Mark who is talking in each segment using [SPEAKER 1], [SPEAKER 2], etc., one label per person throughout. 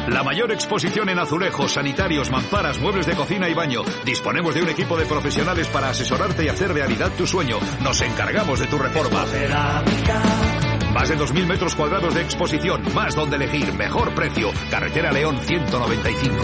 [SPEAKER 1] La mayor exposición en azulejos, sanitarios, mamparas, muebles de cocina y baño. Disponemos de un equipo de profesionales para asesorarte y hacer realidad tu sueño. Nos encargamos de tu reforma. Más de 2.000 metros cuadrados de exposición, más donde elegir, mejor precio. Carretera León 195.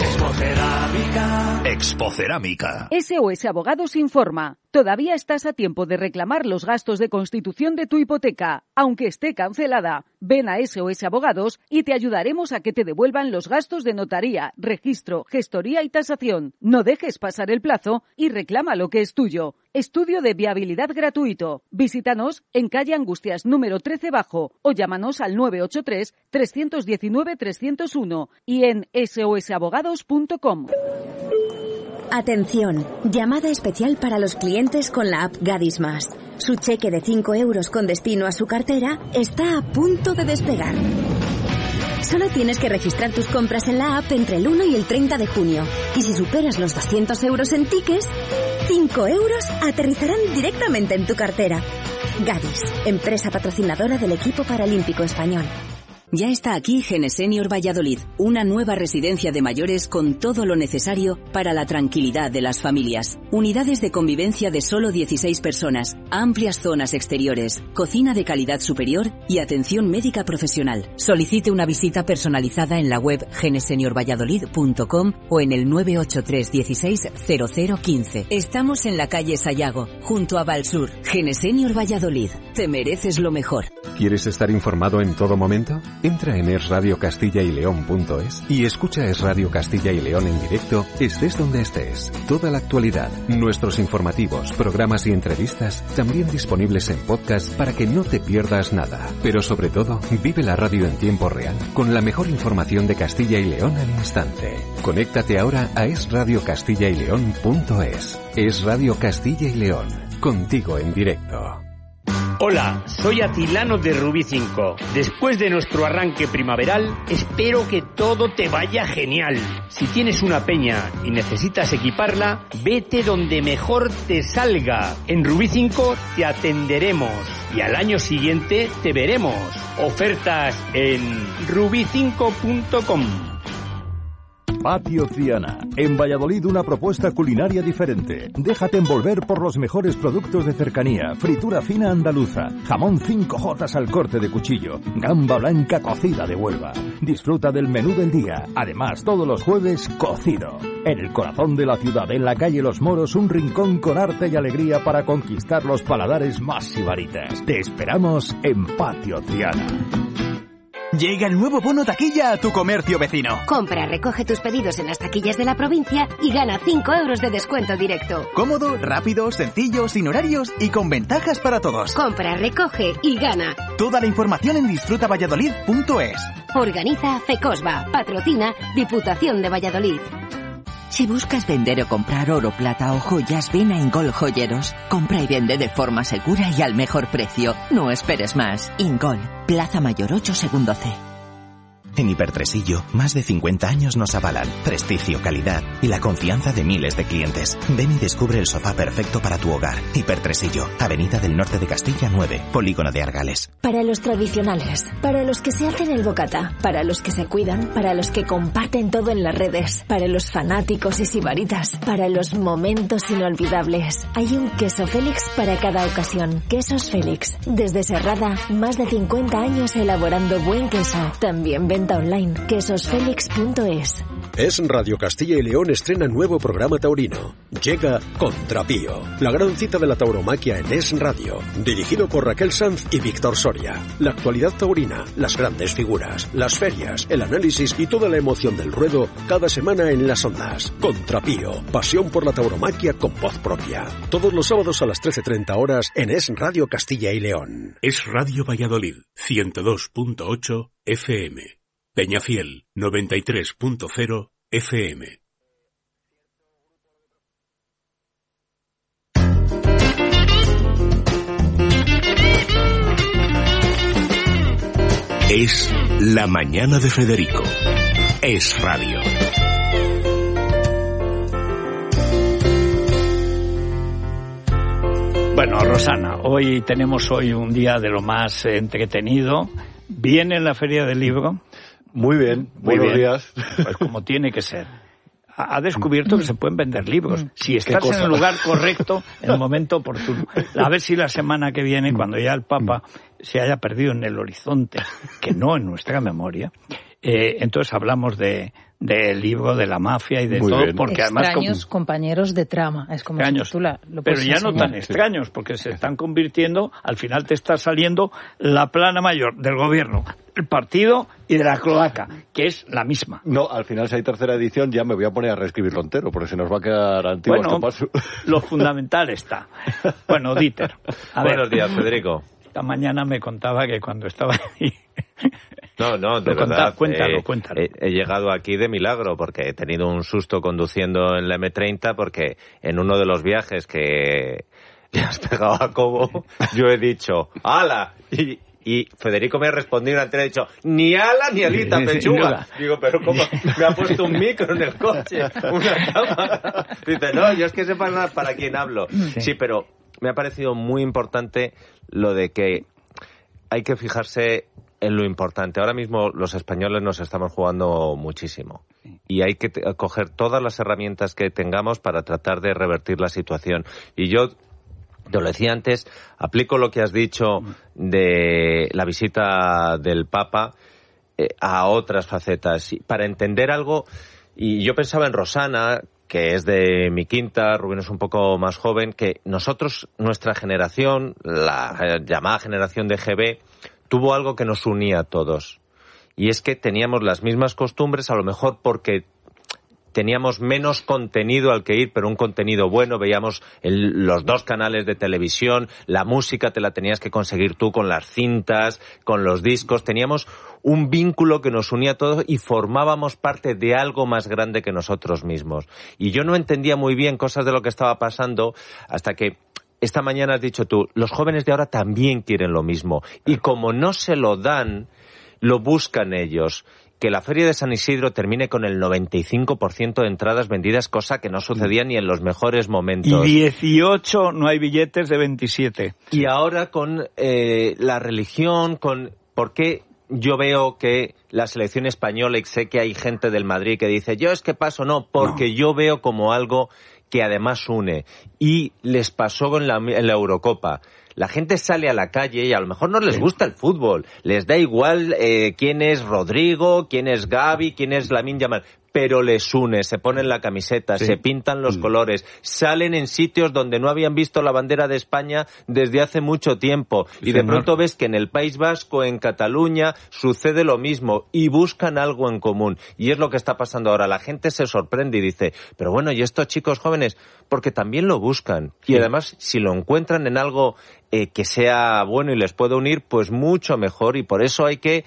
[SPEAKER 1] Expocerámica.
[SPEAKER 2] SOS Abogados informa. Todavía estás a tiempo de reclamar los gastos de constitución de tu hipoteca, aunque esté cancelada. Ven a SOS Abogados y te ayudaremos a que te devuelvan los gastos de notaría, registro, gestoría y tasación. No dejes pasar el plazo y reclama lo que es tuyo. Estudio de viabilidad gratuito. Visítanos en calle Angustias número 13 Bajo o llámanos al 983-319-301 y en sosabogados.com.
[SPEAKER 3] Atención, llamada especial para los clientes con la app Gadis Más. Su cheque de 5 euros con destino a su cartera está a punto de despegar. Solo tienes que registrar tus compras en la app entre el 1 y el 30 de junio. Y si superas los 200 euros en tickets, 5 euros aterrizarán directamente en tu cartera. Gadis, empresa patrocinadora del equipo paralímpico español.
[SPEAKER 4] Ya está aquí Genesenior Valladolid, una nueva residencia de mayores con todo lo necesario para la tranquilidad de las familias. Unidades de convivencia de solo 16 personas, amplias zonas exteriores, cocina de calidad superior y atención médica profesional. Solicite una visita personalizada en la web geneseniorvalladolid.com o en el 983 16 0015. Estamos en la calle Sayago, junto a Valsur. Genesenior Valladolid, te mereces lo mejor.
[SPEAKER 5] ¿Quieres estar informado en todo momento? Entra en esradiocastillaYleón.es y escucha Es Radio Castilla y León en directo, estés donde estés. Toda la actualidad, nuestros informativos, programas y entrevistas también disponibles en podcast para que no te pierdas nada. Pero sobre todo, vive la radio en tiempo real con la mejor información de Castilla y León al instante. Conéctate ahora a esradiocastillaYleón.es. Es Radio Castilla y León, contigo en directo.
[SPEAKER 6] Hola, soy Atilano de Rubí 5. Después de nuestro arranque primaveral, espero que todo te vaya genial. Si tienes una peña y necesitas equiparla, vete donde mejor te salga. En Rubí 5 te atenderemos y al año siguiente te veremos. Ofertas en rubi5.com.
[SPEAKER 7] Patio Triana. En Valladolid una propuesta culinaria diferente. Déjate envolver por los mejores productos de cercanía. Fritura fina andaluza. Jamón 5J al corte de cuchillo. Gamba blanca cocida de Huelva. Disfruta del menú del día. Además, todos los jueves, cocido. En el corazón de la ciudad, en la calle Los Moros, un rincón con arte y alegría para conquistar los paladares más sibaritas. Te esperamos en Patio Triana.
[SPEAKER 8] Llega el nuevo bono taquilla a tu comercio vecino.
[SPEAKER 9] Compra, recoge tus pedidos en las taquillas de la provincia y gana 5 euros de descuento directo.
[SPEAKER 8] Cómodo, rápido, sencillo, sin horarios y con ventajas para todos.
[SPEAKER 9] Compra, recoge y gana.
[SPEAKER 8] Toda la información en disfrutavalladolid.es.
[SPEAKER 9] Organiza FECOSBA. Patrocina Diputación de Valladolid.
[SPEAKER 10] Si buscas vender o comprar oro, plata o joyas, ven a Ingol Joyeros. Compra y vende de forma segura y al mejor precio. No esperes más. Ingol, Plaza Mayor 8, segundo C.
[SPEAKER 11] En Hipertresillo, más de 50 años nos avalan prestigio, calidad y la confianza de miles de clientes. Ven y descubre el sofá perfecto para tu hogar. Hipertresillo, Avenida del Norte de Castilla 9, Polígono de Argales.
[SPEAKER 3] Para los tradicionales, para los que se hacen el bocata, para los que se cuidan, para los que comparten todo en las redes, para los fanáticos y sibaritas, para los momentos inolvidables. Hay un queso Félix para cada ocasión. Quesos Félix. Desde Serrada, más de 50 años elaborando buen queso. También venta online, quesosfelix.es.
[SPEAKER 12] Es Radio Castilla y León estrena nuevo programa taurino. Llega Contrapío, la gran cita de la tauromaquia en Es Radio, dirigido por Raquel Sanz y Víctor Soria. La actualidad taurina, las grandes figuras, las ferias, el análisis y toda la emoción del ruedo cada semana en las ondas. Contrapío, pasión por la tauromaquia con voz propia. Todos los sábados a las 13:30 horas en Es Radio Castilla y León.
[SPEAKER 13] Es Radio Valladolid, 102.8 FM. Peñafiel, 93.0 FM. Es la mañana de Federico. Es Radio.
[SPEAKER 14] Bueno, Rosana, tenemos un día de lo más entretenido. Viene la Feria del Libro. Muy bien, buenos días.
[SPEAKER 15] Pues como tiene que ser. Ha descubierto que se pueden vender libros. Si estás en el lugar correcto, en el momento oportuno. A ver si la semana que viene, cuando ya el Papa se haya perdido en el horizonte, que no en nuestra memoria, entonces hablamos del libro de la mafia y de todo, porque
[SPEAKER 16] extraños compañeros de trama, es como
[SPEAKER 15] extraños,
[SPEAKER 16] si tú lo
[SPEAKER 15] pero
[SPEAKER 16] puedes
[SPEAKER 15] ya
[SPEAKER 16] enseñar.
[SPEAKER 15] no tan extraños, porque se están convirtiendo, al final te está saliendo la plana mayor del gobierno, el partido y de la cloaca, que es la misma.
[SPEAKER 14] No, al final si hay tercera edición ya me voy a poner a reescribirlo entero, porque se nos va a quedar antiguo este paso.
[SPEAKER 15] Lo fundamental está. Bueno, Dieter.
[SPEAKER 17] Buenos días, Federico.
[SPEAKER 15] Esta mañana me contaba que cuando estaba ahí...
[SPEAKER 17] No, de verdad.
[SPEAKER 15] Cuéntalo.
[SPEAKER 17] He llegado aquí de milagro porque he tenido un susto conduciendo en la M30 porque en uno de los viajes que le has pegado a Cobo, yo he dicho ¡hala! Y Federico me ha respondido y ha dicho ni ala ni alita pechuga. Digo, pero ¿cómo? Me ha puesto un micro en el coche, una cámara. Dice, no, yo es que sepa para quién hablo. Sí, pero me ha parecido muy importante lo de que hay que fijarse en lo importante. Ahora mismo los españoles nos estamos jugando muchísimo y hay que coger todas las herramientas que tengamos para tratar de revertir la situación. Y yo, te lo decía antes, aplico lo que has dicho de la visita del Papa a otras facetas. Para entender algo, y yo pensaba en Rosana, que es de mi quinta, Rubén es un poco más joven, que nosotros, nuestra generación, la llamada generación de GB, tuvo algo que nos unía a todos. Y es que teníamos las mismas costumbres, a lo mejor porque teníamos menos contenido al que ir, pero un contenido bueno. Veíamos los 2 canales de televisión, la música te la tenías que conseguir tú con las cintas, con los discos. Teníamos un vínculo que nos unía a todos y formábamos parte de algo más grande que nosotros mismos. Y yo no entendía muy bien cosas de lo que estaba pasando hasta que esta mañana has dicho tú, los jóvenes de ahora también quieren lo mismo. Y como no se lo dan, lo buscan ellos. Que la Feria de San Isidro termine con el 95% de entradas vendidas, cosa que no sucedía ni en los mejores momentos.
[SPEAKER 15] Y 18 no hay billetes de 27.
[SPEAKER 17] Y ahora con la religión, ¿por qué yo veo que la selección española, y sé que hay gente del Madrid que dice, yo es que paso, no, porque yo veo como algo que además une. Y les pasó en la Eurocopa. La gente sale a la calle y a lo mejor no les gusta el fútbol. Les da igual quién es Rodrigo, quién es Gavi, quién es Lamine Yamal. Pero les une, se ponen la camiseta, se pintan los colores, salen en sitios donde no habían visto la bandera de España desde hace mucho tiempo. Y de pronto ves que en el País Vasco, en Cataluña, sucede lo mismo y buscan algo en común. Y es lo que está pasando ahora. La gente se sorprende y dice, pero bueno, ¿y estos chicos jóvenes? Porque también lo buscan. Y además, si lo encuentran en algo que sea bueno y les pueda unir, pues mucho mejor. Y por eso hay que...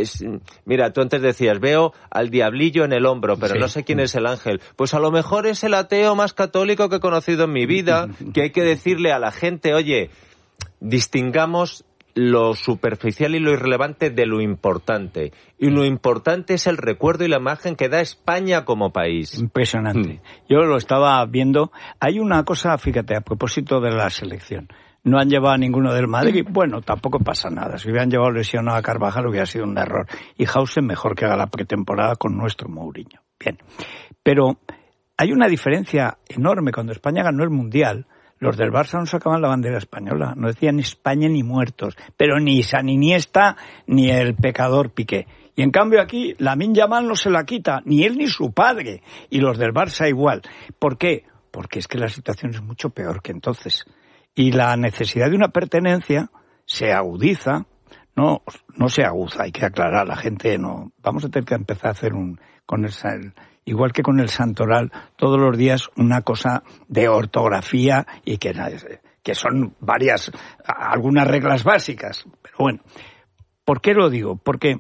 [SPEAKER 17] mira, tú antes decías, veo al diablillo en el hombro, pero no sé quién es el ángel. Pues a lo mejor es el ateo más católico que he conocido en mi vida, que hay que decirle a la gente, oye, distingamos lo superficial y lo irrelevante de lo importante. Y lo importante es el recuerdo y la imagen que da España como país.
[SPEAKER 15] Impresionante. Yo lo estaba viendo. Hay una cosa, fíjate, a propósito de la selección. No han llevado a ninguno del Madrid. Bueno, tampoco pasa nada. Si hubieran llevado lesionado a Carvajal hubiera sido un error. Y Hausen mejor que haga la pretemporada con nuestro Mourinho. Bien. Pero hay una diferencia enorme. Cuando España ganó el Mundial, los del Barça no sacaban la bandera española. No decían España ni muertos. Pero ni San Iniesta ni el pecador Piqué. Y en cambio aquí, Lamine Yamal no se la quita. Ni él ni su padre. Y los del Barça igual. ¿Por qué? Porque es que la situación es mucho peor que entonces. Y la necesidad de una pertenencia se agudiza, no se aguza, hay que aclarar, la gente no. Vamos a tener que empezar a hacer igual que con el santoral, todos los días una cosa de ortografía y que son varias, algunas reglas básicas. Pero bueno, ¿por qué lo digo? Porque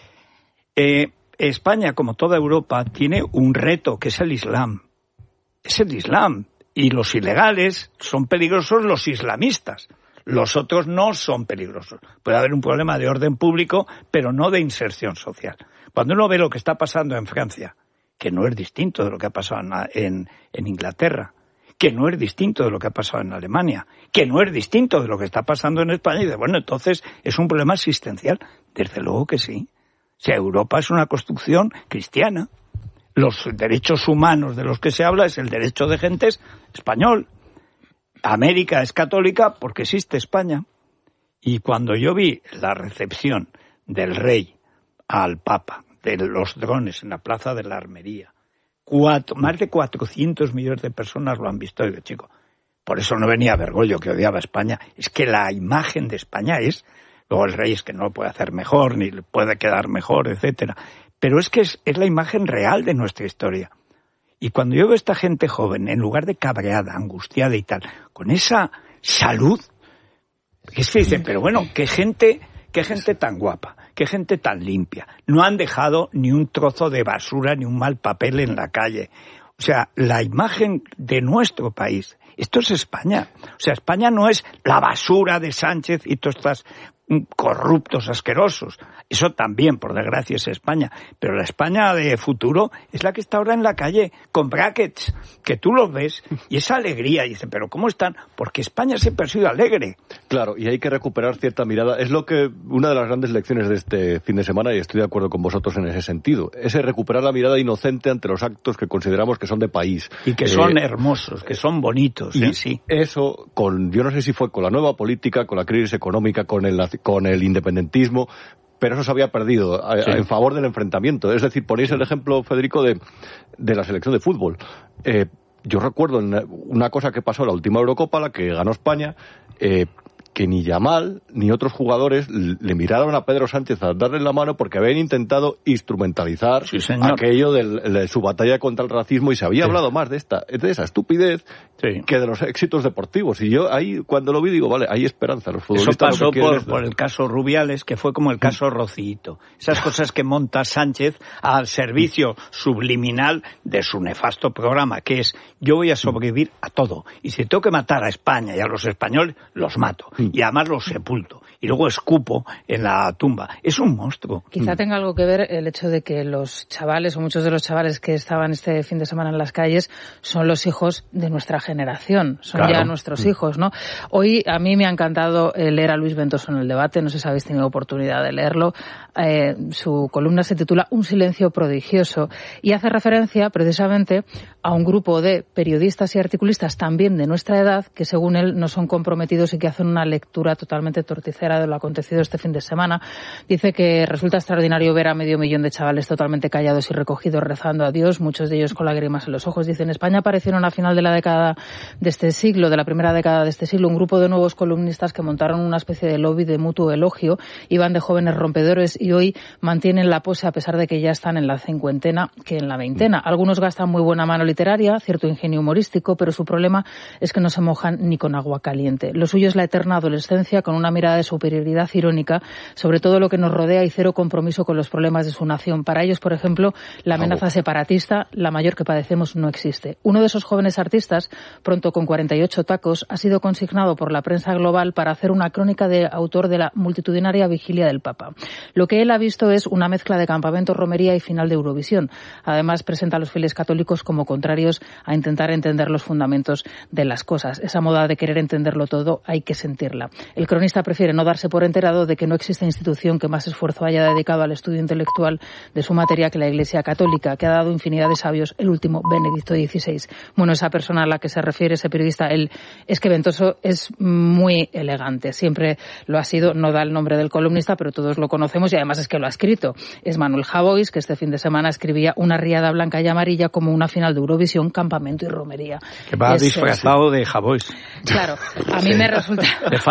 [SPEAKER 15] España, como toda Europa, tiene un reto que es el Islam. Es el Islam. Y los ilegales son peligrosos los islamistas. Los otros no son peligrosos. Puede haber un problema de orden público, pero no de inserción social. Cuando uno ve lo que está pasando en Francia, que no es distinto de lo que ha pasado en Inglaterra, que no es distinto de lo que ha pasado en Alemania, que no es distinto de lo que está pasando en España, y dice, bueno, entonces es un problema existencial. Desde luego que sí. sea, Europa es una construcción cristiana. Los derechos humanos de los que se habla es el derecho de gentes español. América es católica porque existe España. Y cuando yo vi la recepción del rey al Papa, de los drones en la Plaza de la Armería, más de 400 millones de personas lo han visto. Y digo, chico, por eso no venía Bergoglio, que odiaba a España. Es que la imagen de España es... Luego el rey es que no lo puede hacer mejor, ni le puede quedar mejor, etcétera. Pero es que es la imagen real de nuestra historia. Y cuando yo veo a esta gente joven, en lugar de cabreada, angustiada y tal, con esa salud, es que dicen, pero bueno, qué gente tan guapa, qué gente tan limpia. No han dejado ni un trozo de basura, ni un mal papel en la calle. O sea, la imagen de nuestro país, esto es España. O sea, España no es la basura de Sánchez y todas estas corruptos, asquerosos. Eso también, por desgracia, es España. Pero la España de futuro es la que está ahora en la calle, con brackets, que tú los ves, y esa alegría. Y dicen, ¿pero cómo están? Porque España siempre ha sido alegre.
[SPEAKER 14] Claro, y hay que recuperar cierta mirada. Es lo que una de las grandes lecciones de este fin de semana, y estoy de acuerdo con vosotros en ese sentido, es recuperar la mirada inocente ante los actos que consideramos que son de país.
[SPEAKER 15] Y que son hermosos, que son bonitos.
[SPEAKER 14] Y
[SPEAKER 15] sí.
[SPEAKER 14] Eso, yo no sé si fue con la nueva política, con la crisis económica, con el independentismo, pero eso se había perdido en favor del enfrentamiento. Es decir, ponéis el ejemplo, Federico, de la selección de fútbol. Yo recuerdo una cosa que pasó en la última Eurocopa, la que ganó España, que ni Yamal ni otros jugadores le miraron a Pedro Sánchez a darle la mano porque habían intentado instrumentalizar aquello de su batalla contra el racismo, y se había hablado más de esa estupidez que de los éxitos deportivos. Y yo ahí, cuando lo vi, digo, vale, hay esperanza. Los futbolistas
[SPEAKER 15] eso pasó por el caso Rubiales, que fue como el caso Rocito. Esas cosas que monta Sánchez al servicio subliminal de su nefasto programa, que es, yo voy a sobrevivir a todo. Y si tengo que matar a España y a los españoles, los mato. Y además los sepulto. Y luego escupo en la tumba. Es un monstruo.
[SPEAKER 16] Quizá tenga algo que ver el hecho de que los chavales, o muchos de los chavales que estaban este fin de semana en las calles, son los hijos de nuestra generación. Son ya nuestros hijos, ¿no? Hoy a mí me ha encantado leer a Luis Ventoso en el debate. No sé si habéis tenido oportunidad de leerlo. Su columna se titula Un silencio prodigioso y hace referencia precisamente a un grupo de periodistas y articulistas también de nuestra edad que, según él, no son comprometidos y que hacen una lectura totalmente torticera de lo acontecido este fin de semana. Dice que resulta extraordinario ver a 500.000 de chavales totalmente callados y recogidos rezando a Dios, muchos de ellos con lágrimas en los ojos. Dice, en España aparecieron a final de la década de este siglo, de la primera década de este siglo, un grupo de nuevos columnistas que montaron una especie de lobby de mutuo elogio, iban de jóvenes rompedores y hoy mantienen la pose a pesar de que ya están en la cincuentena que en la veintena. Algunos gastan muy buena mano literaria, cierto ingenio humorístico, pero su problema es que no se mojan ni con agua caliente. Lo suyo es la eterna adolescencia con una mirada de superioridad irónica sobre todo lo que nos rodea y cero compromiso con los problemas de su nación. Para ellos, por ejemplo, la amenaza separatista, la mayor que padecemos, no existe. Uno de esos jóvenes artistas, pronto con 48 tacos, ha sido consignado por la prensa global para hacer una crónica de autor de la multitudinaria vigilia del Papa. Lo que él ha visto es una mezcla de campamento, romería y final de Eurovisión. Además, presenta a los fieles católicos como contrarios a intentar entender los fundamentos de las cosas. Esa moda de querer entenderlo todo hay que sentirla. El cronista prefiere no darse por enterado de que no existe institución que más esfuerzo haya dedicado al estudio intelectual de su materia que la Iglesia Católica, que ha dado infinidad de sabios, el último Benedicto XVI. Bueno, esa persona a la que se refiere ese periodista, es que Ventoso es muy elegante. Siempre lo ha sido, no da el nombre del columnista, pero todos lo conocemos y además es que lo ha escrito. Es Manuel Javois, que este fin de semana escribía una riada blanca y amarilla como una final de Eurovisión, campamento y romería.
[SPEAKER 15] Que va disfrazado de Javois.
[SPEAKER 16] Claro, a mí me resulta...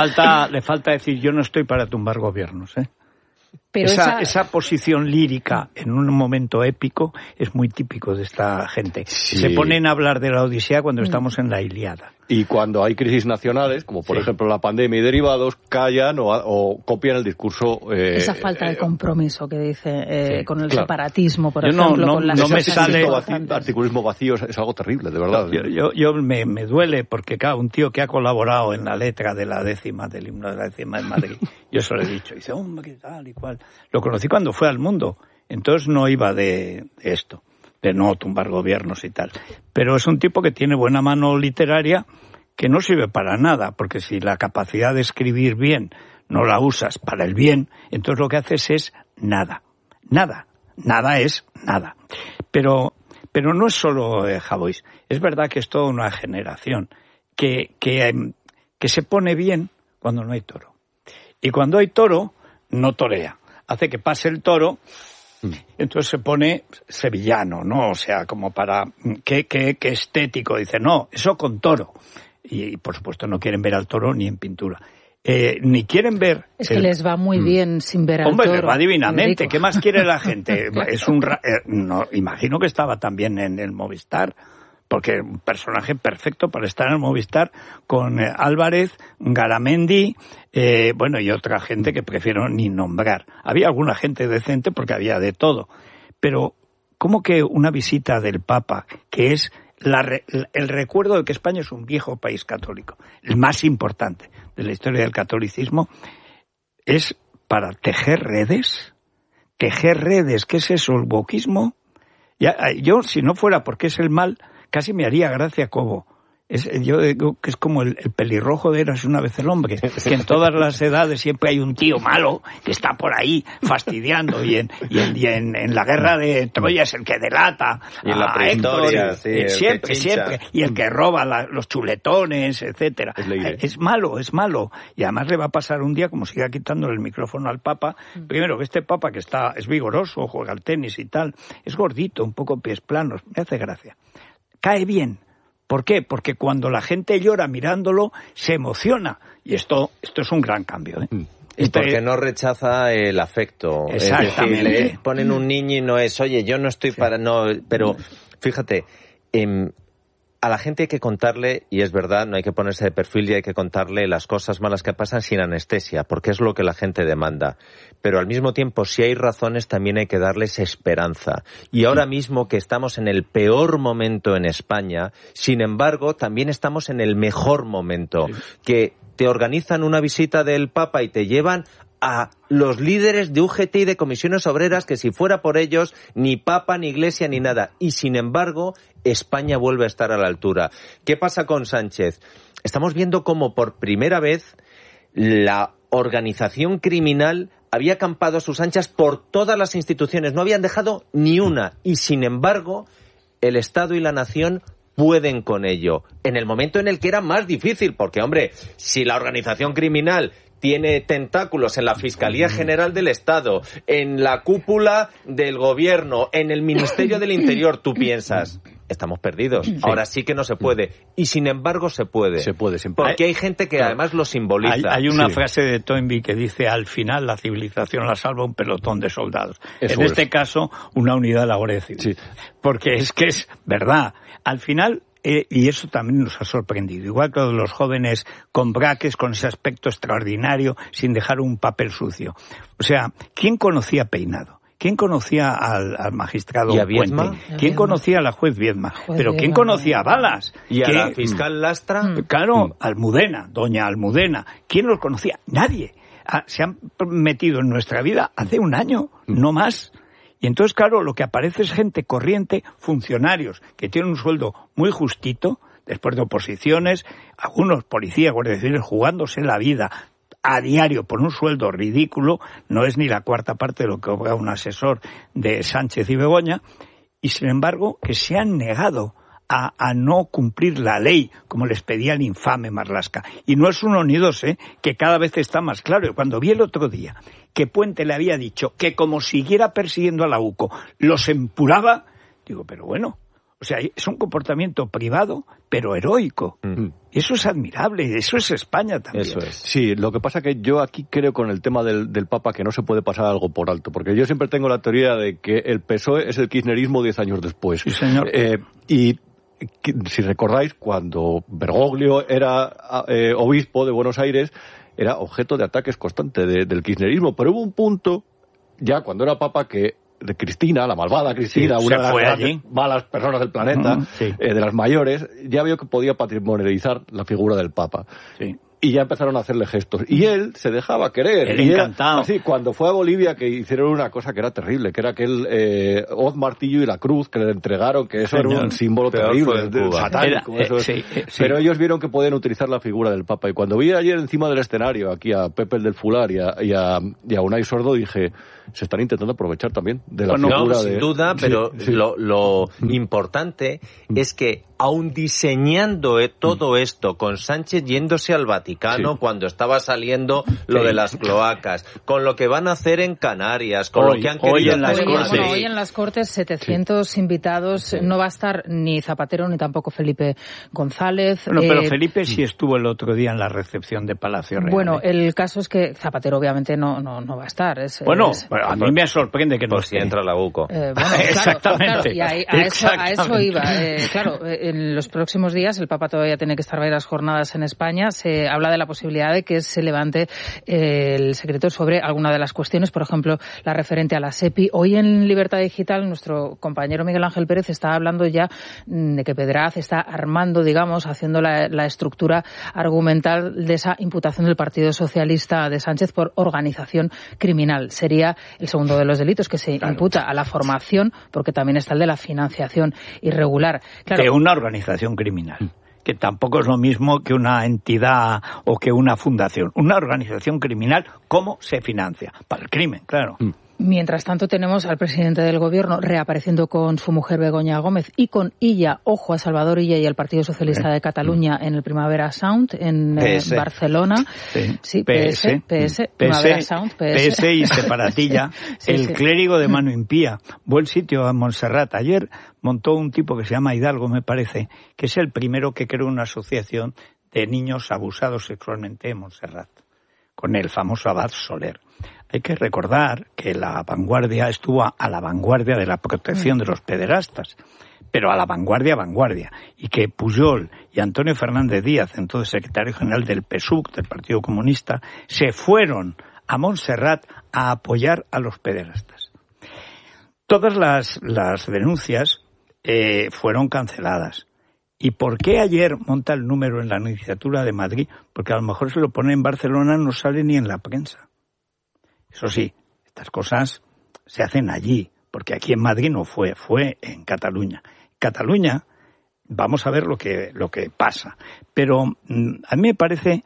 [SPEAKER 15] Le falta decir, yo no estoy para tumbar gobiernos, ¿eh? Pero esa posición lírica en un momento épico es muy típico de esta gente. Sí. Se ponen a hablar de la Odisea cuando estamos en la Ilíada.
[SPEAKER 14] Y cuando hay crisis nacionales, como por ejemplo la pandemia y derivados, callan o copian el discurso.
[SPEAKER 16] Esa falta de compromiso que dice con el separatismo, por ejemplo.
[SPEAKER 14] No me sale. Articulismo vacío es algo terrible, de verdad.
[SPEAKER 15] Yo me duele porque, claro, un tío que ha colaborado en la letra de la 10ª, del himno de la 10ª en Madrid, yo se lo he dicho. Y dice, hombre, qué tal y cual. Lo conocí cuando fue al Mundo, entonces no iba de esto, de no tumbar gobiernos y tal. Pero es un tipo que tiene buena mano literaria que no sirve para nada, porque si la capacidad de escribir bien no la usas para el bien, entonces lo que haces es nada. Nada es nada. Pero no es solo Javois. Es verdad que es toda una generación que se pone bien cuando no hay toro. Y cuando hay toro, no torea. Hace que pase el toro, entonces se pone sevillano, ¿no? O sea, como para... ¿Qué estético? Dice, no, eso con toro. Y por supuesto no quieren ver al toro ni en pintura. Ni quieren ver...
[SPEAKER 16] Es que les va muy bien sin ver al toro.
[SPEAKER 15] Les va divinamente. ¿Qué más quiere la gente? No, imagino que estaba también en el Movistar, porque un personaje perfecto para estar en el Movistar con Álvarez, Garamendi, y otra gente que prefiero ni nombrar. Había alguna gente decente porque había de todo. Pero, ¿cómo que una visita del Papa, que es el recuerdo de que España es un viejo país católico, el más importante de la historia del catolicismo, es para tejer redes? ¿Tejer redes? ¿Qué es eso? ¿El wokismo? Yo, si no fuera porque es el mal, casi me haría gracia Cobo. Yo digo que es como el pelirrojo de Érase una vez el hombre, que en todas las edades siempre hay un tío malo que está por ahí fastidiando y en la guerra de Troya es el que delata
[SPEAKER 17] y en la prehistoria,
[SPEAKER 15] Héctor, siempre, y el que roba los chuletones, etcétera. Es malo, y además le va a pasar un día, como siga quitándole el micrófono al Papa, primero que este Papa que es vigoroso, juega al tenis y tal, es gordito, un poco pies planos, me hace gracia, cae bien. ¿Por qué? Porque cuando la gente llora mirándolo, se emociona. Y esto es un gran cambio, ¿eh?
[SPEAKER 17] Y porque no rechaza el afecto.
[SPEAKER 15] Exactamente.
[SPEAKER 17] Es decir, ponen un niño y no es, oye, yo no estoy para... No, pero fíjate, a la gente hay que contarle, y es verdad, no hay que ponerse de perfil y hay que contarle las cosas malas que pasan sin anestesia, porque es lo que la gente demanda. Pero al mismo tiempo, si hay razones, también hay que darles esperanza. Y ahora mismo que estamos en el peor momento en España, sin embargo, también estamos en el mejor momento. Que te organizan una visita del Papa y te llevan a los líderes de UGT y de comisiones obreras que si fuera por ellos, ni Papa, ni Iglesia, ni nada. Y sin embargo, España vuelve a estar a la altura. ¿Qué pasa con Sánchez? Estamos viendo cómo por primera vez la organización criminal había acampado a sus anchas por todas las instituciones. No habían dejado ni una. Y sin embargo, el Estado y la nación pueden con ello. En el momento en el que era más difícil. Porque, hombre, si la organización criminal tiene tentáculos en la Fiscalía General del Estado, en la cúpula del Gobierno, en el Ministerio del Interior, tú piensas, estamos perdidos. Sí. Ahora sí que no se puede. Y sin embargo se puede.
[SPEAKER 14] Se puede, siempre.
[SPEAKER 17] Porque hay gente que además lo simboliza.
[SPEAKER 15] Hay una frase de Toynbee que dice, al final la civilización la salva un pelotón de soldados. En este caso, una unidad de la Guardia Civil. Sí. Porque es que es verdad. Al final... y eso también nos ha sorprendido. Igual que los jóvenes con braques, con ese aspecto extraordinario, sin dejar un papel sucio. O sea, ¿quién conocía Peinado? ¿Quién conocía al magistrado Puente? ¿Quién conocía a la juez Viedma? Pero ¿quién conocía a Balas?
[SPEAKER 17] ¿Y a la fiscal Lastra?
[SPEAKER 15] Claro, Almudena, doña Almudena. ¿Quién los conocía? Nadie. Se han metido en nuestra vida hace un año, no más. Y entonces, claro, lo que aparece es gente corriente, funcionarios que tienen un sueldo muy justito, después de oposiciones, algunos policías, guardias civiles, jugándose la vida a diario por un sueldo ridículo, no es ni la cuarta parte de lo que cobra un asesor de Sánchez y Begoña, y sin embargo que se han negado a no cumplir la ley, como les pedía el infame Marlaska. Y no es uno ni dos, que cada vez está más claro. Cuando vi el otro día que Puente le había dicho que como siguiera persiguiendo a la UCO, los empuraba, digo, pero bueno, o sea, es un comportamiento privado, pero heroico. Eso es admirable, eso es España también.
[SPEAKER 14] Eso es. Sí, lo que pasa que yo aquí creo con el tema del Papa que no se puede pasar algo por alto, porque yo siempre tengo la teoría de que el PSOE es el kirchnerismo 10 años después.
[SPEAKER 15] Sí, señor.
[SPEAKER 14] Y si recordáis, cuando Bergoglio era obispo de Buenos Aires, era objeto de ataques constantes del kirchnerismo. Pero hubo un punto, ya cuando era Papa, que de Cristina, la malvada Cristina, una de las malas personas del planeta, de las mayores, ya vio que podía patrimonializar la figura del Papa. Sí. y ya empezaron a hacerle gestos. Y él se dejaba querer.
[SPEAKER 15] Él encantado.
[SPEAKER 14] Así, cuando fue a Bolivia, que hicieron una cosa que era terrible, que era aquel hoz, martillo y la cruz que le entregaron, que eso era un símbolo terrible, satánico. Pero ellos vieron que podían utilizar la figura del Papa. Y cuando vi ayer encima del escenario, aquí a Pepe el del Fular y a Unai Sordo, dije, se están intentando aprovechar también de la figura
[SPEAKER 17] sin duda, pero lo importante es que aun diseñando todo esto, con Sánchez yéndose al Vaticano cuando estaba saliendo lo de las cloacas, con lo que van a hacer en Canarias, con lo que han querido hacer
[SPEAKER 16] hoy en las Cortes, 700 invitados, no va a estar ni Zapatero ni tampoco Felipe González.
[SPEAKER 15] Bueno, pero Felipe sí estuvo el otro día en la recepción de Palacio Real.
[SPEAKER 16] Bueno, el caso es que Zapatero obviamente no va a estar.
[SPEAKER 15] A mí me sorprende que no
[SPEAKER 17] si entra la UCO.
[SPEAKER 15] Exactamente.
[SPEAKER 16] Claro, y a eso iba. Claro, en los próximos días el Papa todavía tiene que estar varias jornadas en España. Se habla de la posibilidad de que se levante el secreto sobre alguna de las cuestiones, por ejemplo, la referente a la SEPI. Hoy en Libertad Digital, nuestro compañero Miguel Ángel Pérez está hablando ya de que Pedraz está armando, digamos, haciendo la estructura argumental de esa imputación del Partido Socialista de Sánchez por organización criminal. Sería el segundo de los delitos que se imputa a la formación, porque también está el de la financiación irregular.
[SPEAKER 15] Claro, que una organización criminal, que tampoco es lo mismo que una entidad o que una fundación. Una organización criminal, ¿cómo se financia? Para el crimen, claro.
[SPEAKER 16] Mientras tanto tenemos al presidente del gobierno reapareciendo con su mujer Begoña Gómez y con Illa, ojo a Salvador Illa y el Partido Socialista de Cataluña en el Primavera Sound en Barcelona.
[SPEAKER 15] Sí,
[SPEAKER 16] PS, Primavera Sound,
[SPEAKER 15] PS y Separatilla. El clérigo de mano impía. Buen sitio a Montserrat. Ayer montó un tipo que se llama Hidalgo, me parece, que es el primero que creó una asociación de niños abusados sexualmente en Montserrat, con el famoso abad Soler. Hay que recordar que la vanguardia estuvo a la vanguardia de la protección de los pederastas, pero a la vanguardia, y que Pujol y Antonio Fernández Díaz, entonces secretario general del PSUC, del Partido Comunista, se fueron a Montserrat a apoyar a los pederastas. Todas las denuncias fueron canceladas. ¿Y por qué ayer monta el número en la Nunciatura de Madrid? Porque a lo mejor se lo pone en Barcelona, no sale ni en la prensa. Eso sí, estas cosas se hacen allí, porque aquí en Madrid no fue en Cataluña. Cataluña, vamos a ver lo que pasa. Pero a mí me parece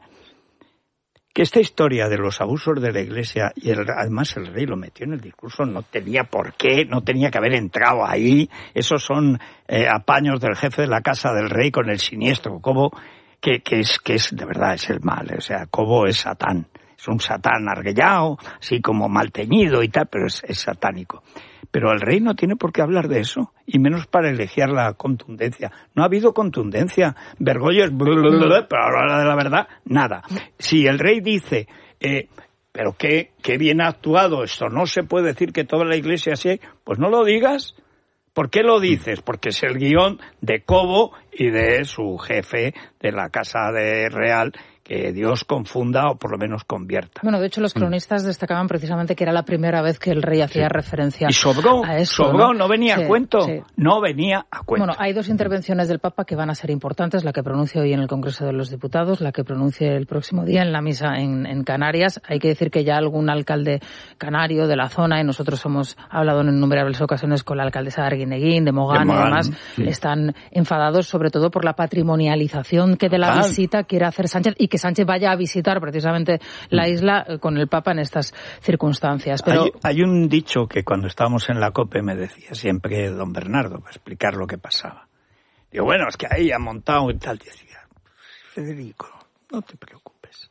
[SPEAKER 15] que esta historia de los abusos de la Iglesia, y además el rey lo metió en el discurso, no tenía por qué, no tenía que haber entrado ahí. Esos son apaños del jefe de la casa del rey con el siniestro Cobo, que es de verdad es el mal. O sea, Cobo es Satán. Es un Satán arguellao, así como mal teñido y tal, pero es satánico. Pero el rey no tiene por qué hablar de eso, y menos para elogiar la contundencia. No ha habido contundencia. Bergoglio es pero a la hora de la verdad, nada. Si el rey dice, pero qué bien ha actuado, esto no se puede decir que toda la Iglesia así, pues no lo digas. ¿Por qué lo dices? Porque es el guión de Cobo y de su jefe de la Casa de Real, que Dios confunda o por lo menos convierta.
[SPEAKER 16] Bueno, de hecho los cronistas destacaban precisamente que era la primera vez que el rey hacía referencia
[SPEAKER 15] a eso. No venía a cuento. No venía a cuento.
[SPEAKER 16] Bueno, hay dos intervenciones del Papa que van a ser importantes, la que pronuncie hoy en el Congreso de los Diputados, la que pronuncie el próximo día en la misa en Canarias. Hay que decir que ya algún alcalde canario de la zona, y nosotros hemos hablado en innumerables ocasiones con la alcaldesa de Arguineguín, de Mogán y demás, están enfadados sobre todo por la patrimonialización que de la visita quiere hacer Sánchez y que Sánchez vaya a visitar precisamente la isla con el Papa en estas circunstancias. Pero
[SPEAKER 15] hay un dicho que cuando estábamos en la COPE me decía siempre don Bernardo para explicar lo que pasaba. Digo, bueno, es que ahí ha montado y tal. Decía, Federico, no te preocupes.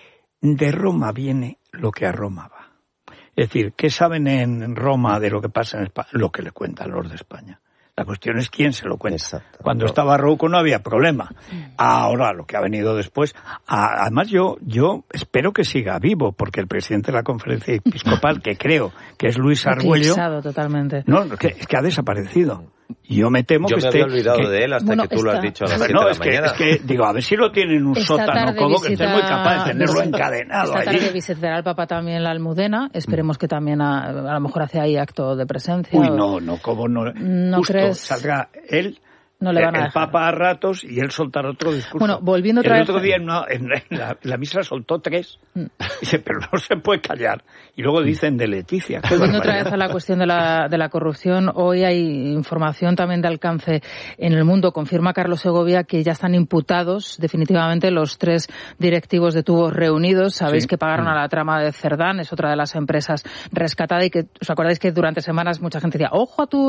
[SPEAKER 15] De Roma viene lo que a Roma va. Es decir, ¿qué saben en Roma de lo que pasa en España? Lo que le cuentan los de España. La cuestión es quién se lo cuenta. Exacto. Cuando estaba Rouco no había problema. Ahora, lo que ha venido después... Además, yo espero que siga vivo, porque el presidente de la Conferencia Episcopal, que creo que es Luis Argüello...
[SPEAKER 16] totalmente.
[SPEAKER 15] No, es que ha desaparecido. Yo me temo que esté...
[SPEAKER 17] Yo me había olvidado de él hasta que tú lo has dicho a las 7 de la mañana.
[SPEAKER 15] Es que, digo, a ver si lo tiene en un sótano, como que esté muy capaz de tenerlo encadenado
[SPEAKER 16] esta tarde visitará al Papa también la Almudena. Esperemos que también a lo mejor hace ahí acto de presencia.
[SPEAKER 15] Uy, no, ¿cómo no?
[SPEAKER 16] ¿No
[SPEAKER 15] Justo
[SPEAKER 16] crees?
[SPEAKER 15] Saldrá él,
[SPEAKER 16] No le van a dejar.
[SPEAKER 15] El Papa a ratos y él soltará otro discurso.
[SPEAKER 16] Bueno, volviendo otra vez...
[SPEAKER 15] El otro día en la misa soltó 3. Dice, pero no se puede callar. Y luego dicen de Leticia.
[SPEAKER 16] Volviendo otra vez a la cuestión de la corrupción, hoy hay información también de alcance en El Mundo. Confirma Carlos Segovia que ya están imputados definitivamente los 3 directivos de Tubos Reunidos. Sabéis que pagaron a la trama de Cerdán, es otra de las empresas rescatada, y que os acordáis que durante semanas mucha gente decía, ojo a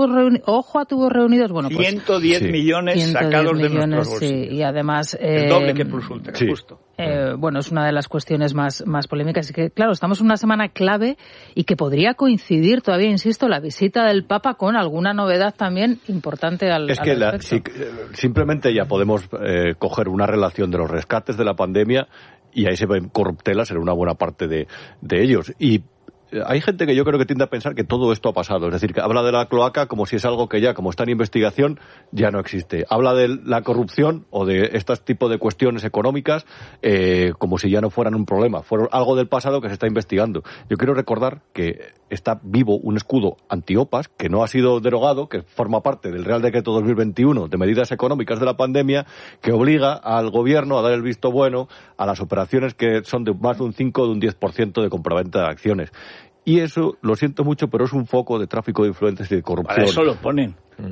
[SPEAKER 16] Tubos Reunidos. Bueno, pues
[SPEAKER 15] 110 millones sacados de nuestros bolsillos.
[SPEAKER 16] Sí, y además...
[SPEAKER 15] el doble que Plus Ultra, justo.
[SPEAKER 16] Bueno, es una de las cuestiones más polémicas. Y que, claro, estamos en una semana clave y que podría coincidir todavía, insisto, la visita del Papa con alguna novedad también importante al respecto.
[SPEAKER 14] Simplemente ya podemos coger una relación de los rescates de la pandemia y ahí se ven corruptelas en una buena parte de ellos. Y hay gente que yo creo que tiende a pensar que todo esto ha pasado. Es decir, que habla de la cloaca como si es algo que ya, como está en investigación, ya no existe. Habla de la corrupción o de este tipo de cuestiones económicas como si ya no fueran un problema. Fueron algo del pasado que se está investigando. Yo quiero recordar que está vivo un escudo antiopas que no ha sido derogado, que forma parte del Real Decreto 2021 de medidas económicas de la pandemia, que obliga al gobierno a dar el visto bueno a las operaciones que son de más de un 5 o de un 10% de compraventa de acciones. Y eso, lo siento mucho, pero es un foco de tráfico de influencias y de corrupción.
[SPEAKER 15] Para eso lo ponen.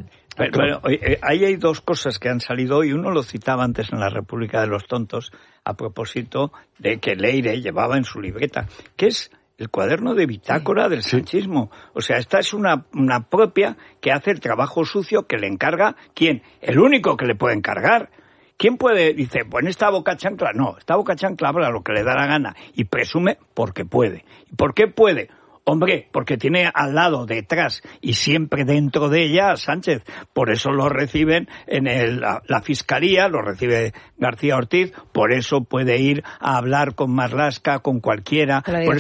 [SPEAKER 15] Pero, ahí hay 2 cosas que han salido hoy. Uno lo citaba antes en la República de los Tontos, a propósito de que Leire llevaba en su libreta, que es el cuaderno de bitácora del sanchismo. O sea, esta es una propia que hace el trabajo sucio que le encarga, ¿quién? El único que le puede encargar. ¿Quién puede? Dice, pues esta boca chancla. No, esta boca chancla habla lo que le da la gana y presume porque puede. ¿Y por qué puede? Hombre, porque tiene al lado, detrás y siempre dentro de ella a Sánchez. Por eso lo reciben en la Fiscalía, lo recibe García Ortiz, por eso puede ir a hablar con Marlaska, con cualquiera,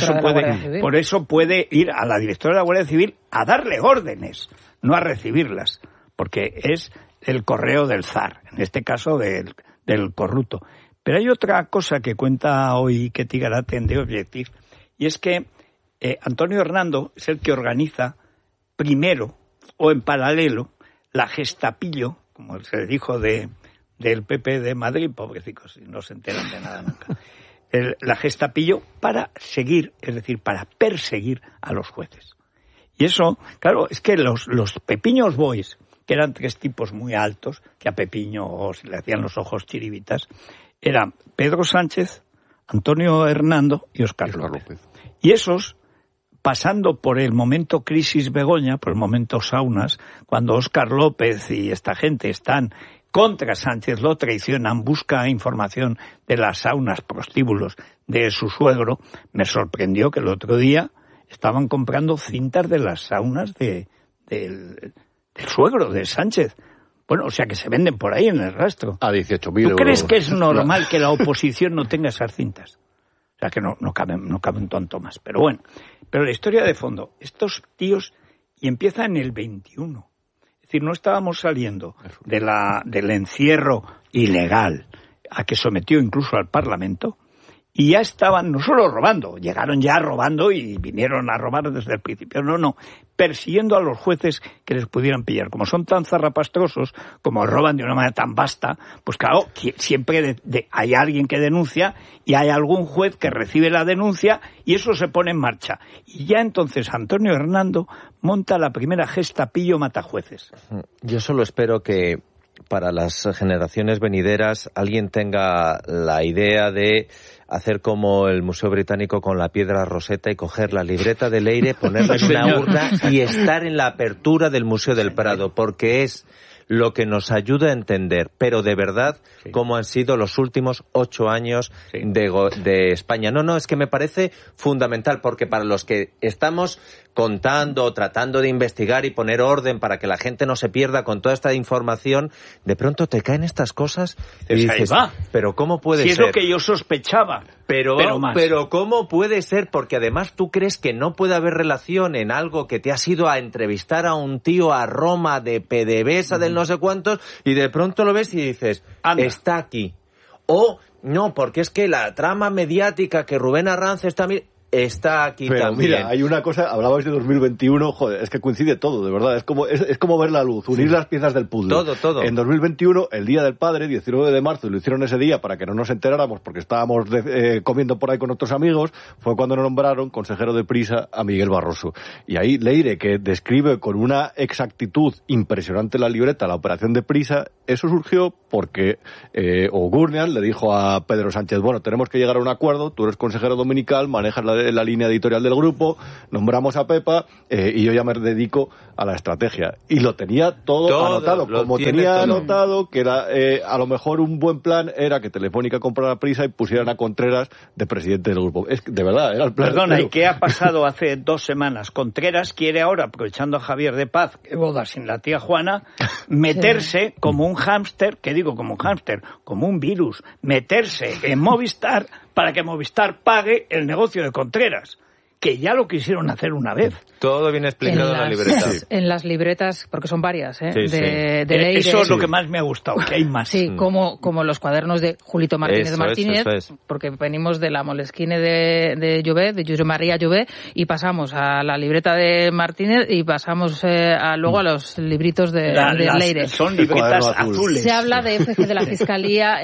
[SPEAKER 15] por eso puede ir a la directora de la Guardia Civil a darle órdenes, no a recibirlas, porque es el correo del zar, en este caso del corrupto. Pero hay otra cosa que cuenta hoy Ketty Garaten de Objective, y es que Antonio Hernando es el que organiza primero o en paralelo la Gestapillo, como se le dijo del PP de Madrid, pobrecicos, no se enteran de nada nunca, la Gestapillo para seguir, es decir, para perseguir a los jueces. Y eso, claro, es que los Pepiños Boys, que eran 3 tipos muy altos, que a Pepiño se le hacían los ojos chiribitas, eran Pedro Sánchez, Antonio Hernando y Óscar López. Y esos, pasando por el momento crisis Begoña, por el momento saunas, cuando Óscar López y esta gente están contra Sánchez, lo traicionan, busca información de las saunas prostíbulos de su suegro, me sorprendió que el otro día estaban comprando cintas de las saunas del suegro de Sánchez. Bueno, o sea que se venden por ahí en el rastro.
[SPEAKER 14] A 18.000 euros.
[SPEAKER 15] ¿Tú crees que es normal que la oposición no tenga esas cintas? O sea que no cabe un tonto más. Pero bueno, pero la historia de fondo, estos tíos, y empieza en el 21. Es decir, no estábamos saliendo del encierro ilegal a que sometió incluso al Parlamento, y ya estaban no solo robando, llegaron ya robando y vinieron a robar desde el principio, no, persiguiendo a los jueces que les pudieran pillar. Como son tan zarrapastrosos, como roban de una manera tan vasta, pues claro, siempre hay alguien que denuncia y hay algún juez que recibe la denuncia y eso se pone en marcha. Y ya entonces Antonio Hernando monta la primera Gestapillo matajueces.
[SPEAKER 17] Yo solo espero que para las generaciones venideras alguien tenga la idea de hacer como el Museo Británico con la piedra Rosetta y coger la libreta de Leire, ponerla en una urna y estar en la apertura del Museo del Prado, porque es lo que nos ayuda a entender, pero de verdad, cómo han sido los últimos 8 años de España. No, es que me parece fundamental, porque para los que estamos contando, tratando de investigar y poner orden para que la gente no se pierda con toda esta información, de pronto te caen estas cosas y dices, pero ¿cómo puede ser?
[SPEAKER 15] Si es lo que yo sospechaba.
[SPEAKER 17] Pero ¿cómo puede ser? Porque además tú crees que no puede haber relación en algo que te has ido a entrevistar a un tío a Roma de PDVSA del no sé cuántos y de pronto lo ves y dices, está aquí. O no, porque es que la trama mediática que Rubén Arranz está... está aquí
[SPEAKER 14] pero
[SPEAKER 17] también.
[SPEAKER 14] Mira, hay una cosa, hablabais de 2021, joder, es que coincide todo, de verdad, es como ver la luz, unir las piezas del puzzle.
[SPEAKER 17] Todo.
[SPEAKER 14] En 2021, el Día del Padre, 19 de marzo, y lo hicieron ese día para que no nos enteráramos porque estábamos comiendo por ahí con otros amigos, fue cuando nos nombraron consejero de Prisa a Miguel Barroso. Y ahí Leire, que describe con una exactitud impresionante la libreta la operación de Prisa, eso surgió porque Gurnian le dijo a Pedro Sánchez, bueno, tenemos que llegar a un acuerdo, tú eres consejero dominical, manejas la línea editorial del grupo, nombramos a Pepa y yo ya me dedico a la estrategia. Y lo tenía todo anotado, como tenía anotado que era, a lo mejor un buen plan era que Telefónica comprara Prisa y pusieran a Contreras de presidente del grupo. Es que, de verdad, era el plan.
[SPEAKER 15] Perdona, ¿y qué ha pasado hace 2 semanas? Contreras quiere ahora, aprovechando a Javier de Paz, que boda sin la tía Juana, meterse como un hámster, ¿qué digo como un hámster? Como un virus, meterse en Movistar para que Movistar pague el negocio de Contreras, que ya lo quisieron hacer una vez.
[SPEAKER 17] Todo viene explicado en la libreta.
[SPEAKER 16] En las libretas, porque son varias,
[SPEAKER 17] Sí,
[SPEAKER 16] de Leire.
[SPEAKER 15] Eso es lo que más me ha gustado, que hay más.
[SPEAKER 16] Sí, como los cuadernos de Julito Martínez Martínez, porque venimos de la Moleskine de Llobet, de Josep María Llobet, y pasamos a la libreta de Martínez y pasamos luego a los libritos de Leire.
[SPEAKER 15] Son libretas azules.
[SPEAKER 16] Se habla de FG de la Fiscalía,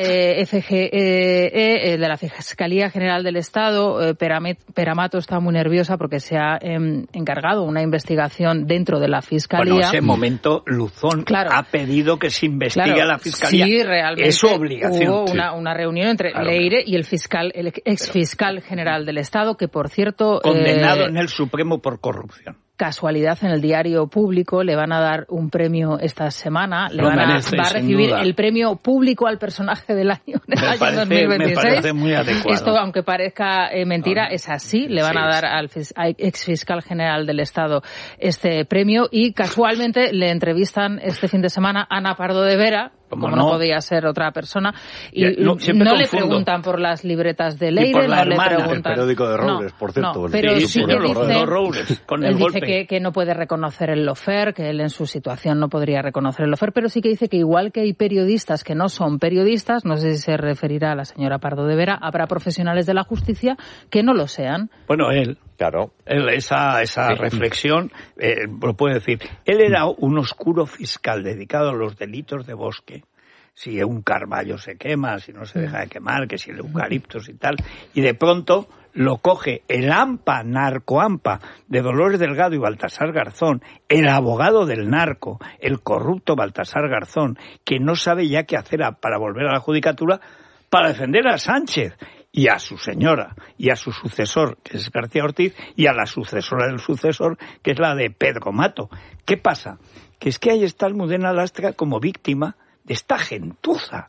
[SPEAKER 16] FGE de la Fiscalía General del Estado. Peramato está muy nerviosa porque se ha encargado una investigación dentro de la Fiscalía.
[SPEAKER 15] Bueno, en ese momento Luzón ha pedido que se investigue a la Fiscalía.
[SPEAKER 16] Sí, realmente
[SPEAKER 15] es su obligación.
[SPEAKER 16] Hubo una reunión entre Leire y el exfiscal general del Estado, que por cierto...
[SPEAKER 15] Condenado en el Supremo por corrupción.
[SPEAKER 16] Casualidad, en el Diario Público le van a dar un premio esta semana, va a recibir el premio público al personaje del año en el año 2026.
[SPEAKER 15] Me parece muy adecuado.
[SPEAKER 16] Esto, aunque parezca mentira, es así, le van a dar al exfiscal general del Estado este premio, y casualmente le entrevistan este fin de semana a Ana Pardo de Vera, como no podía ser otra persona, y no le preguntan por las libretas de Leire, no le preguntan...
[SPEAKER 14] El periódico de Roures, por cierto.
[SPEAKER 16] Pero sí que dice,
[SPEAKER 15] Roures, con el
[SPEAKER 16] él
[SPEAKER 15] golpe.
[SPEAKER 16] dice que no puede reconocer el lofer, que él en su situación no podría reconocer el lofer, pero sí que dice que igual que hay periodistas que no son periodistas, no sé si se referirá a la señora Pardo de Vera, habrá profesionales de la justicia que no lo sean.
[SPEAKER 15] Bueno, él, esa reflexión lo puede decir. Él era un oscuro fiscal dedicado a los delitos de bosque. Si un carballo se quema, si no se deja de quemar, que si el eucaliptus y tal, y de pronto lo coge el narcoampa de Dolores Delgado y Baltasar Garzón, el abogado del narco, el corrupto Baltasar Garzón, que no sabe ya qué hacer para volver a la judicatura para defender a Sánchez y a su señora y a su sucesor, que es García Ortiz, y a la sucesora del sucesor, que es la de Pedro Mato. ¿Qué pasa? Que es que ahí está Almudena Lastra como víctima de esta gentuza.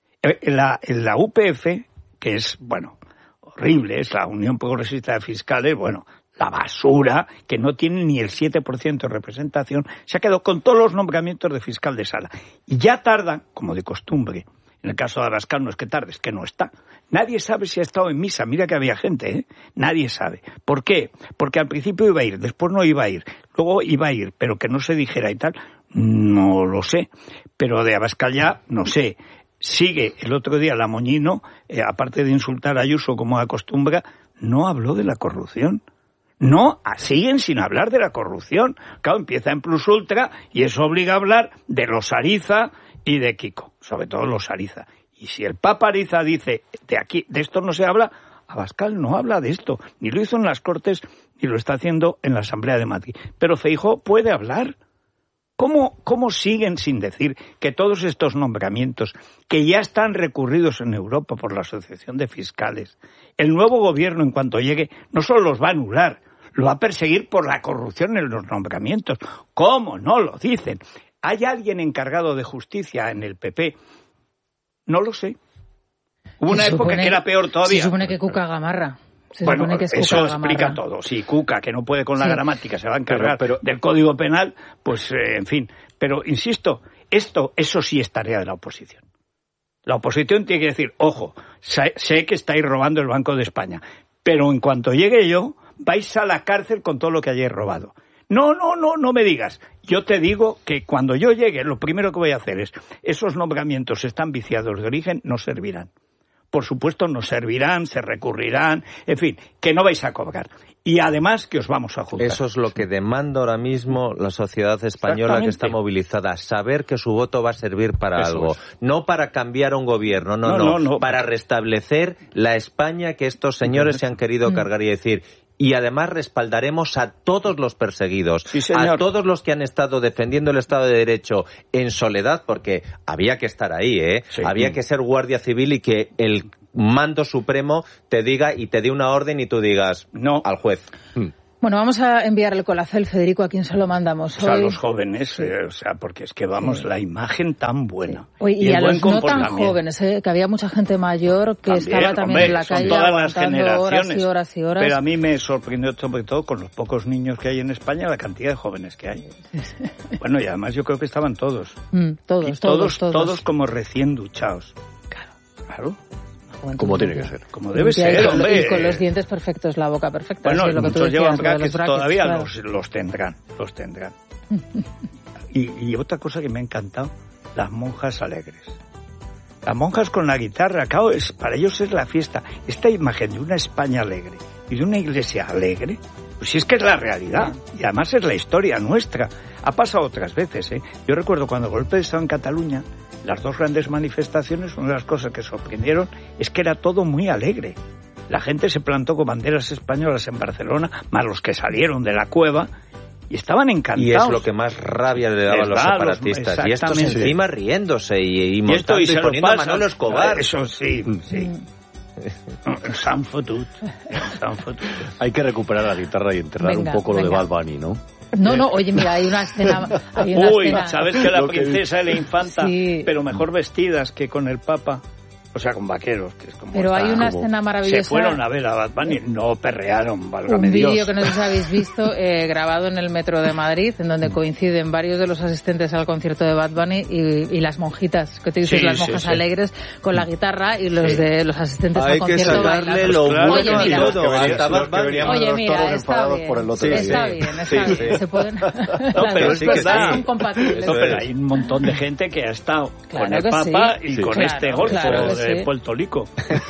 [SPEAKER 15] La UPF, que es, horrible, es la Unión Progresista de Fiscales, la basura, que no tiene ni el 7% de representación, se ha quedado con todos los nombramientos de fiscal de sala. Y ya tardan, como de costumbre. En el caso de Abascal no es que tarde, es que no está. Nadie sabe si ha estado en misa. Mira que había gente, ¿eh? Nadie sabe. ¿Por qué? Porque al principio iba a ir, después no iba a ir, luego iba a ir, pero que no se dijera y tal. No lo sé. Pero de Abascal ya no sé. Sigue el otro día Lamoñino, aparte de insultar a Ayuso como acostumbra, no habló de la corrupción. No, siguen sin hablar de la corrupción. Claro, empieza en Plus Ultra y eso obliga a hablar de los Ariza y de Kiko, sobre todo los Ariza. Y si el Papa Ariza dice, de esto no se habla, Abascal no habla de esto. Ni lo hizo en las Cortes, ni lo está haciendo en la Asamblea de Madrid. Pero Feijóo puede hablar. ¿Cómo siguen sin decir que todos estos nombramientos, que ya están recurridos en Europa por la Asociación de Fiscales, el nuevo gobierno, en cuanto llegue, no solo los va a anular, lo va a perseguir por la corrupción en los nombramientos? ¿Cómo no lo dicen? ¿Hay alguien encargado de justicia en el PP? No lo sé. Hubo una época que era peor todavía.
[SPEAKER 16] Se supone que Cuca Gamarra.
[SPEAKER 15] Eso explica todo. Sí, Cuca, que no puede con la gramática, se va a encargar del Código Penal, pues, en fin. Pero, insisto, eso sí es tarea de la oposición. La oposición tiene que decir, ojo, sé que estáis robando el Banco de España, pero en cuanto llegue yo, vais a la cárcel con todo lo que hayáis robado. No me digas. Yo te digo que cuando yo llegue, lo primero que voy a hacer es, esos nombramientos están viciados de origen, no servirán. por supuesto, nos servirán, se recurrirán, en fin, que no vais a cobrar. Y además que os vamos a juzgar.
[SPEAKER 17] Eso es lo que demanda ahora mismo la sociedad española que está movilizada. Saber que su voto va a servir para algo. No para cambiar un gobierno, no. Para restablecer la España que estos señores se han querido cargar y decir... Y además respaldaremos a todos los perseguidos, a todos los que han estado defendiendo el Estado de Derecho en soledad, porque había que estar ahí, había que ser guardia civil y que el mando supremo te diga y te dé una orden y tú digas no al juez.
[SPEAKER 16] Bueno, vamos a enviar el Colacel, Federico, ¿a quién se lo mandamos hoy?
[SPEAKER 15] O sea, a los jóvenes, porque es que vamos, la imagen tan buena.
[SPEAKER 16] Y a los no tan jóvenes, que había mucha gente mayor que estaba también en la calle
[SPEAKER 15] todas las generaciones,
[SPEAKER 16] horas y horas y horas.
[SPEAKER 15] Pero a mí me sorprendió sobre todo con los pocos niños que hay en España, la cantidad de jóvenes que hay. Bueno, y además yo creo que estaban todos. Todos como recién duchados. Claro.
[SPEAKER 14] Como tiene que ser.
[SPEAKER 15] Como debe ser, hombre.
[SPEAKER 16] Y con los dientes perfectos, la boca perfecta.
[SPEAKER 15] Bueno,
[SPEAKER 16] sí, lo que
[SPEAKER 15] muchos llevan brackets, todavía
[SPEAKER 16] claro.
[SPEAKER 15] los tendrán. Y otra cosa que me ha encantado, las monjas alegres. Las monjas con la guitarra, claro, para ellos es la fiesta. Esta imagen de una España alegre y de una iglesia alegre, pues sí es que es la realidad. Y además es la historia nuestra. Ha pasado otras veces, Yo recuerdo cuando el golpe de Estado en Cataluña, las dos grandes manifestaciones, una de las cosas que sorprendieron es que era todo muy alegre. La gente se plantó con banderas españolas en Barcelona, más los que salieron de la cueva, y estaban encantados.
[SPEAKER 17] Y es lo que más rabia le daba a los separatistas. Y estos encima riéndose y montando y poniendo a Manolo Escobar.
[SPEAKER 15] Eso sí. S'han fotut.
[SPEAKER 14] Hay que recuperar la guitarra y enterrar un poco lo de Bad Bunny, ¿no?
[SPEAKER 16] No, oye, mira, hay una escena...
[SPEAKER 15] ¿Sabes que la princesa y la infanta, pero mejor vestidas que con el Papa? O sea, con vaqueros, que es como...
[SPEAKER 16] Pero hay una escena maravillosa...
[SPEAKER 15] Se fueron a ver a Bad Bunny, no perrearon, válgame
[SPEAKER 16] Dios. Un
[SPEAKER 15] vídeo
[SPEAKER 16] que no sé si habéis visto, grabado en el metro de Madrid, en donde coinciden varios de los asistentes al concierto de Bad Bunny y las monjitas, que te dices, las monjas alegres, con la guitarra y los de los asistentes al concierto bailando.
[SPEAKER 17] Hay que sacarle lo bueno y todo.
[SPEAKER 16] Oye, mira, está bien. Se pueden...
[SPEAKER 15] No, pero sí que son compatibles. Pero hay un montón de gente que ha estado con el Papa y con este golfo de Puerto Rico.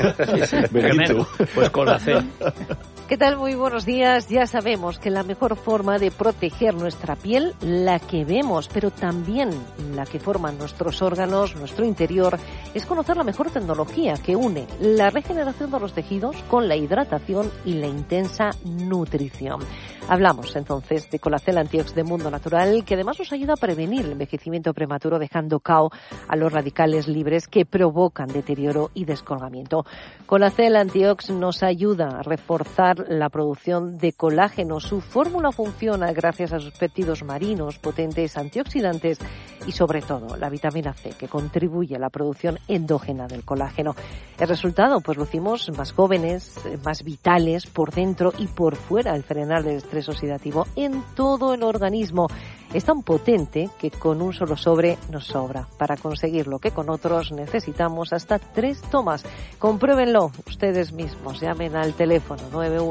[SPEAKER 15] Pues Colacel.
[SPEAKER 18] ¿Qué tal? Muy buenos días. Ya sabemos que la mejor forma de proteger nuestra piel, la que vemos, pero también la que forman nuestros órganos, nuestro interior, es conocer la mejor tecnología que une la regeneración de los tejidos con la hidratación y la intensa nutrición. Hablamos entonces de Colacel Antiox de Mundo Natural, que además nos ayuda a prevenir el envejecimiento prematuro, dejando cao a los radicales libres que provocan deterioro y descolgamiento. Colacel Antiox nos ayuda a reforzar la producción de colágeno. Su fórmula funciona gracias a sus péptidos marinos, potentes antioxidantes y sobre todo la vitamina C, que contribuye a la producción endógena del colágeno. El resultado, pues lucimos más jóvenes, más vitales por dentro y por fuera al frenar el estrés oxidativo en todo el organismo. Es tan potente que con un solo sobre nos sobra. Para conseguir lo que con otros necesitamos hasta 3 tomas. Compruébenlo ustedes mismos. Llamen al teléfono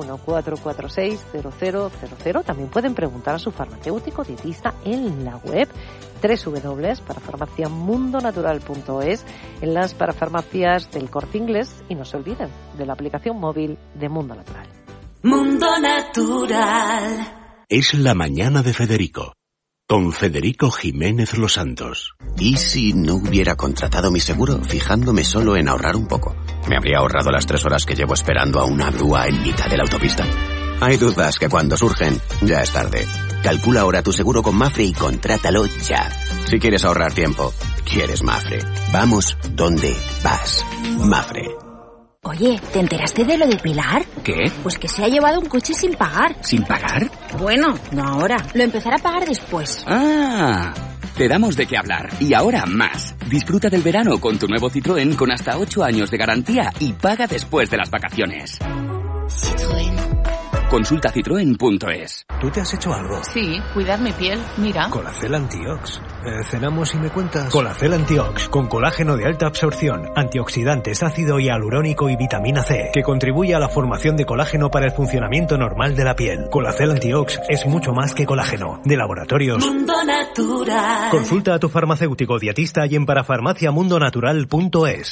[SPEAKER 18] 914460000. También pueden preguntar a su farmacéutico dietista en la web www.parafarmaciamundonatural.es, en las parafarmacias del Corte Inglés, y no se olviden de la aplicación móvil de Mundo Natural.
[SPEAKER 13] Mundo Natural. Es la mañana de Federico, con Federico Jiménez Los Santos.
[SPEAKER 19] ¿Y si no hubiera contratado mi seguro fijándome solo en ahorrar un poco? Me habría ahorrado las 3 horas que llevo esperando a una grúa en mitad de la autopista. Hay dudas que cuando surgen, ya es tarde. Calcula ahora tu seguro con Mafre y contrátalo ya. Si quieres ahorrar tiempo, quieres Mafre. Vamos donde vas. Mafre.
[SPEAKER 20] Oye, ¿te enteraste de lo de Pilar?
[SPEAKER 19] ¿Qué?
[SPEAKER 20] Pues que se ha llevado un coche sin pagar.
[SPEAKER 19] ¿Sin pagar?
[SPEAKER 20] Bueno, no ahora. Lo empezará a pagar después.
[SPEAKER 21] ¡Ah! Te damos de qué hablar. Y ahora más. Disfruta del verano con tu nuevo Citroën con hasta 8 años de garantía y paga después de las vacaciones.
[SPEAKER 20] Citroën.
[SPEAKER 21] Consulta citroen.es.
[SPEAKER 22] ¿Tú te has hecho algo?
[SPEAKER 23] Sí, cuidar mi piel, mira.
[SPEAKER 22] Colacel Antiox. ¿Cenamos y me cuentas? Colacel Antiox, con colágeno de alta absorción, antioxidantes, ácido hialurónico y vitamina C, que contribuye a la formación de colágeno para el funcionamiento normal de la piel. Colacel Antiox es mucho más que colágeno. De Laboratorios
[SPEAKER 13] Mundo Natural.
[SPEAKER 22] Consulta a tu farmacéutico dietista y en parafarmaciamundonatural.es.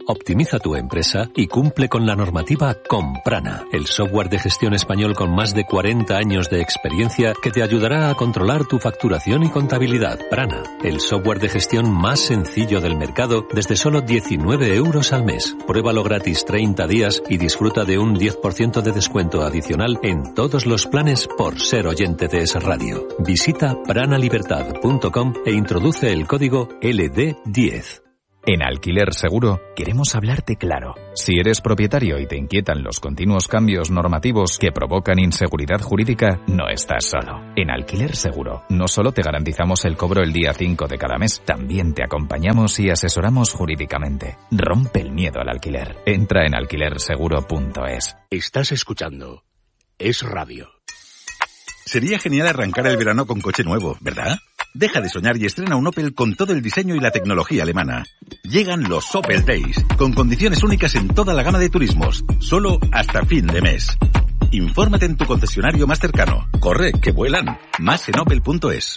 [SPEAKER 1] optimiza tu empresa y cumple con la normativa con Prana, el software de gestión español con más de 40 años de experiencia que te ayudará a controlar tu facturación y contabilidad. Prana, el software de gestión más sencillo del mercado desde solo 19 euros al mes. Pruébalo gratis 30 días y disfruta de un 10% de descuento adicional en todos los planes por ser oyente de Es Radio. Visita pranalibertad.com e introduce el código LD10.
[SPEAKER 2] En Alquiler Seguro queremos hablarte claro. Si eres propietario y te inquietan los continuos cambios normativos que provocan inseguridad jurídica, no estás solo. En Alquiler Seguro no solo te garantizamos el cobro el día 5 de cada mes, también te acompañamos y asesoramos jurídicamente. Rompe el miedo al alquiler. Entra en alquilerseguro.es.
[SPEAKER 13] Estás escuchando Es Radio.
[SPEAKER 4] Sería genial arrancar el verano con coche nuevo, ¿verdad? Deja de soñar y estrena un Opel con todo el diseño y la tecnología alemana. Llegan los Opel Days, con condiciones únicas en toda la gama de turismos, solo hasta fin de mes. Infórmate en tu concesionario más cercano. Corre, que vuelan. Más en opel.es.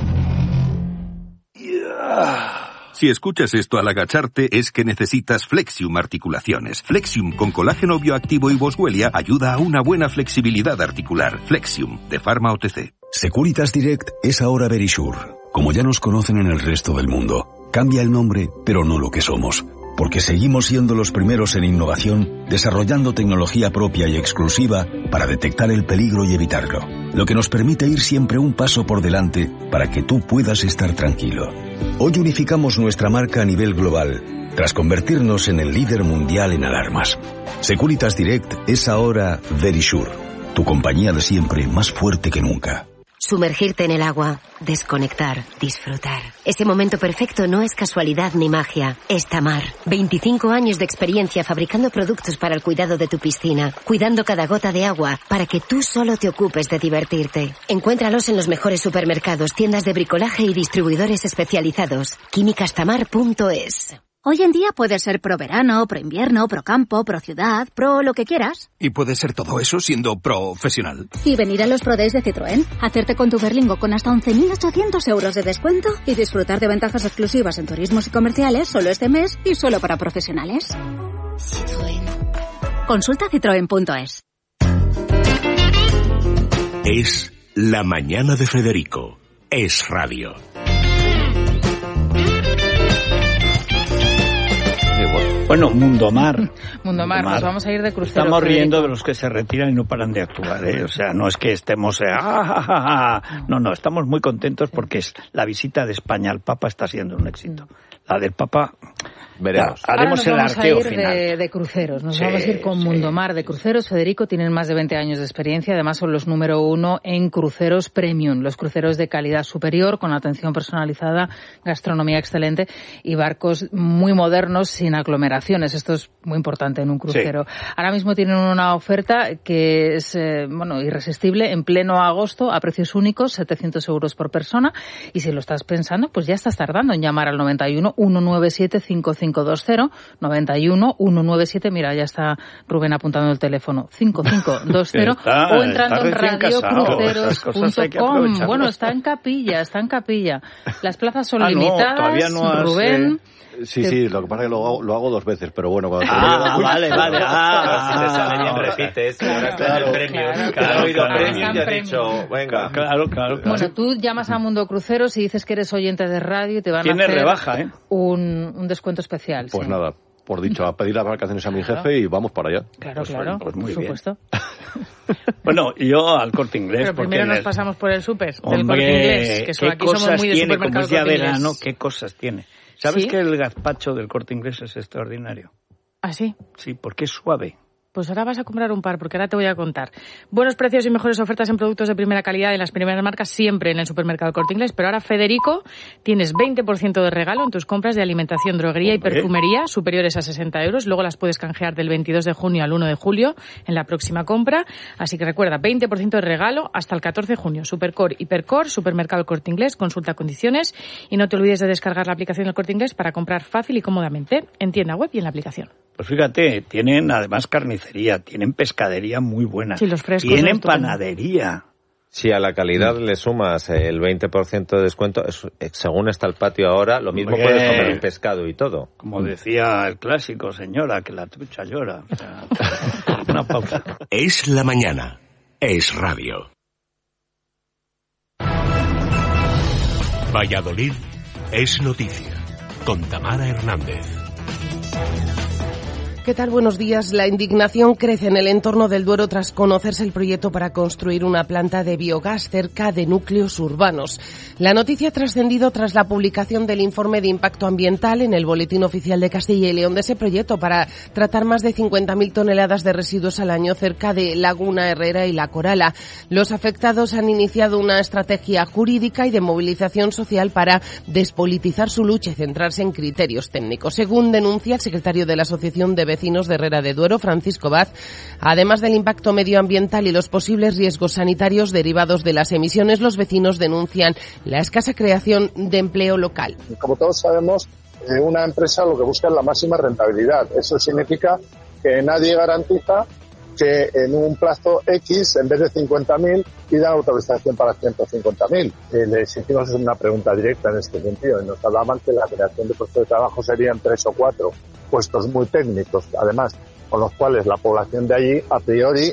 [SPEAKER 4] Si escuchas esto al agacharte es que necesitas Flexium Articulaciones. Flexium con colágeno bioactivo y boswellia ayuda a una buena flexibilidad articular. Flexium, de Pharma OTC.
[SPEAKER 24] Securitas Direct es ahora Verisure. Como ya nos conocen en el resto del mundo, cambia el nombre, pero no lo que somos. Porque seguimos siendo los primeros en innovación, desarrollando tecnología propia y exclusiva para detectar el peligro y evitarlo. Lo que nos permite ir siempre un paso por delante para que tú puedas estar tranquilo. Hoy unificamos nuestra marca a nivel global, tras convertirnos en el líder mundial en alarmas. Securitas Direct es ahora Verisure, tu compañía de siempre más fuerte que nunca.
[SPEAKER 9] Sumergirte en el agua, desconectar, disfrutar. Ese momento perfecto no es casualidad ni magia, es Tamar. 25 años de experiencia fabricando productos para el cuidado de tu piscina, cuidando cada gota de agua para que tú solo te ocupes de divertirte. Encuéntralos en los mejores supermercados, tiendas de bricolaje y distribuidores especializados. Químicastamar.es.
[SPEAKER 25] Hoy en día puedes ser pro verano, pro invierno, pro campo, pro ciudad, pro lo que quieras.
[SPEAKER 26] Y puedes ser todo eso siendo profesional.
[SPEAKER 25] Y venir a los Pro Days de Citroën, hacerte con tu Berlingo con hasta 11.800 euros de descuento y disfrutar de ventajas exclusivas en turismos y comerciales solo este mes y solo para profesionales. Citroën. Consulta citroen.es.
[SPEAKER 13] Es la mañana de Federico. Es Radio.
[SPEAKER 15] Bueno, Mundomar.
[SPEAKER 16] Mundomar, nos vamos a ir de crucero.
[SPEAKER 15] Estamos riendo de los que se retiran y no paran de actuar, ¿eh? O sea, no es que estemos... No, estamos muy contentos porque la visita de España al Papa está siendo un éxito. La del Papa...
[SPEAKER 17] Veremos.
[SPEAKER 15] Haremos el arqueo final.
[SPEAKER 16] Nos vamos a ir de cruceros. Nos vamos a ir con Mundomar de cruceros. Federico, tienen más de 20 años de experiencia. Además, son los número 1 en cruceros premium. Los cruceros de calidad superior, con atención personalizada, gastronomía excelente y barcos muy modernos sin aglomeraciones. Esto es muy importante en un crucero. Sí. Ahora mismo tienen una oferta que es, irresistible. En pleno agosto, a precios únicos, 700 euros por persona. Y si lo estás pensando, pues ya estás tardando en llamar al 91 197 5520 91 197, mira, ya está Rubén apuntando el teléfono, 5520 o entrando en radiocruceros.com. Bueno, está en capilla. Las plazas son limitadas,
[SPEAKER 15] todavía no
[SPEAKER 16] Rubén.
[SPEAKER 14] Sí, lo que pasa es que lo hago 2 veces, pero bueno, cuando
[SPEAKER 15] vale.
[SPEAKER 17] Si te sale bien, repites. Ahora está en el premio. Cada oído premio y te ha dicho, venga.
[SPEAKER 15] Claro.
[SPEAKER 16] Bueno, tú llamas a Mundo Cruceros y dices que eres oyente de radio y te van a hacer
[SPEAKER 15] rebaja, ¿eh?
[SPEAKER 16] un descuento especial.
[SPEAKER 14] Pues nada, por dicho, a pedir las vacaciones a mi jefe y vamos para allá.
[SPEAKER 16] Claro, pues muy por supuesto.
[SPEAKER 15] Bueno, yo al Corte Inglés.
[SPEAKER 16] Pero primero nos pasamos por el súper del Corte Inglés, que aquí somos muy de supermercados.
[SPEAKER 15] Como es ya verano, ¿qué cosas tiene? ¿Sabes que el gazpacho del Corte Inglés es extraordinario?
[SPEAKER 16] ¿Ah, sí?
[SPEAKER 15] Sí, porque es suave.
[SPEAKER 16] Pues ahora vas a comprar un par, porque ahora te voy a contar. Buenos precios y mejores ofertas en productos de primera calidad en las primeras marcas siempre en el supermercado Corte Inglés. Pero ahora, Federico, tienes 20% de regalo en tus compras de alimentación, droguería y perfumería superiores a 60 euros. Luego las puedes canjear del 22 de junio al 1 de julio en la próxima compra. Así que recuerda, 20% de regalo hasta el 14 de junio. Supercore, Hipercore, supermercado Corte Inglés. Consulta condiciones y no te olvides de descargar la aplicación del Corte Inglés para comprar fácil y cómodamente en tienda web y en la aplicación.
[SPEAKER 15] Pues fíjate, tienen además carnicería, tienen pescadería muy buena.
[SPEAKER 16] Sí, los frescos.
[SPEAKER 15] Tienen panadería.
[SPEAKER 17] Si a la calidad le sumas el 20% de descuento, según está el patio ahora, lo mismo puedes comer un pescado y todo.
[SPEAKER 15] Como decía el clásico, señora, que la trucha llora. O sea, una pausa.
[SPEAKER 13] Es la mañana. Es radio. Valladolid es noticia. Con Tamara Hernández.
[SPEAKER 5] ¿Qué tal? Buenos días. La indignación crece en el entorno del Duero tras conocerse el proyecto para construir una planta de biogás cerca de núcleos urbanos. La noticia ha trascendido tras la publicación del informe de impacto ambiental en el Boletín Oficial de Castilla y León de ese proyecto para tratar más de 50.000 toneladas de residuos al año cerca de Laguna Herrera y La Corala. Los afectados han iniciado una estrategia jurídica y de movilización social para despolitizar su lucha y centrarse en criterios técnicos. Según denuncia el secretario de la Asociación de Vecinos de Herrera de Duero, Francisco Vaz, además del impacto medioambiental y los posibles riesgos sanitarios derivados de las emisiones, los vecinos denuncian la escasa creación de empleo local.
[SPEAKER 6] Como todos sabemos, una empresa lo que busca es la máxima rentabilidad. Eso significa que nadie garantiza que en un plazo X, en vez de 50.000, pidan autorización para 150.000. Les hicimos una pregunta directa en este sentido y nos hablaban que la creación de puestos de trabajo serían 3 o 4 puestos muy técnicos, además, con los cuales la población de allí, a priori,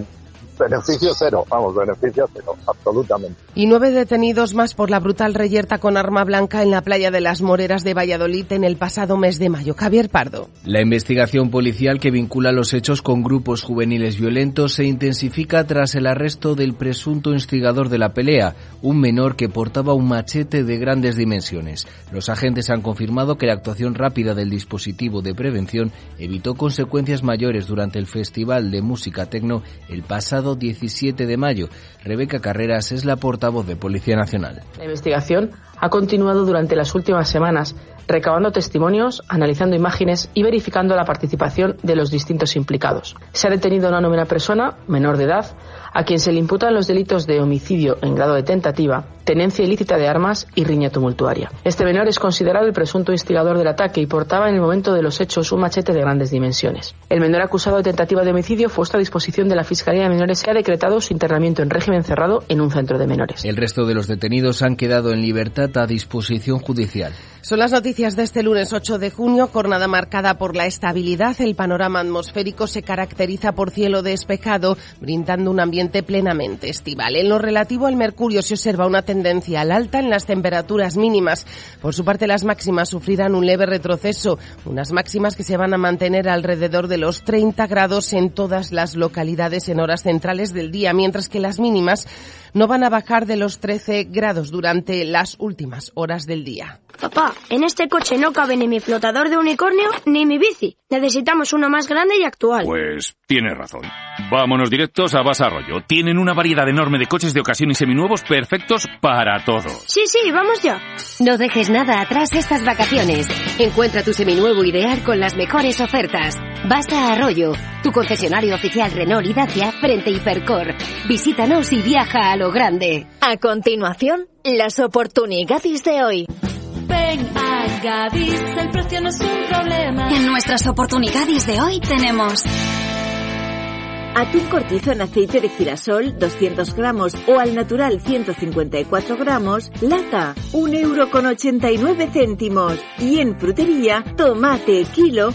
[SPEAKER 6] beneficio cero, absolutamente.
[SPEAKER 5] Y 9 detenidos más por la brutal reyerta con arma blanca en la playa de las Moreras de Valladolid en el pasado mes de mayo. Javier Pardo.
[SPEAKER 7] La investigación policial que vincula los hechos con grupos juveniles violentos se intensifica tras el arresto del presunto instigador de la pelea, un menor que portaba un machete de grandes dimensiones. Los agentes han confirmado que la actuación rápida del dispositivo de prevención evitó consecuencias mayores durante el Festival de Música Tecno el pasado 17 de mayo. Rebeca Carreras es la portavoz de Policía Nacional.
[SPEAKER 8] La investigación ha continuado durante las últimas semanas, recabando testimonios, analizando imágenes y verificando la participación de los distintos implicados. Se ha detenido a una novena persona, menor de edad, a quien se le imputan los delitos de homicidio en grado de tentativa, tenencia ilícita de armas y riña tumultuaria. Este menor es considerado el presunto instigador del ataque y portaba en el momento de los hechos un machete de grandes dimensiones. El menor acusado de tentativa de homicidio fue puesto a disposición de la Fiscalía de Menores, que ha decretado su internamiento en régimen cerrado en un centro de menores.
[SPEAKER 7] El resto de los detenidos han quedado en libertad a disposición judicial.
[SPEAKER 5] Son las noticias de este lunes 8 de junio, jornada marcada por la estabilidad. El panorama atmosférico se caracteriza por cielo despejado, brindando un ambiente plenamente estival. En lo relativo al mercurio se observa una tendencia al alta en las temperaturas mínimas. Por su parte, las máximas sufrirán un leve retroceso, unas máximas que se van a mantener alrededor de los 30 grados en todas las localidades en horas centrales del día, mientras que las mínimas no van a bajar de los 13 grados durante las últimas horas del día.
[SPEAKER 10] Papá, en este coche no cabe ni mi flotador de unicornio ni mi bici. Necesitamos uno más grande y actual.
[SPEAKER 11] Pues tienes razón. Vámonos directos a Basa Arroyo. Tienen una variedad enorme de coches de ocasión y seminuevos perfectos para todo.
[SPEAKER 10] Sí, vamos ya.
[SPEAKER 9] No dejes nada atrás estas vacaciones. Encuentra tu seminuevo ideal con las mejores ofertas. Basa Arroyo, tu concesionario oficial Renault y Dacia frente Hipercor. Visítanos y viaja a lo grande.
[SPEAKER 3] A continuación, las oportunidades de hoy.
[SPEAKER 27] Ven a Gadis, el precio no es un problema.
[SPEAKER 20] En nuestras oportunidades de hoy tenemos
[SPEAKER 3] atún cortizo en aceite de girasol 200 gramos o al natural 154 gramos, lata 1,89 €. Y en frutería, tomate kilo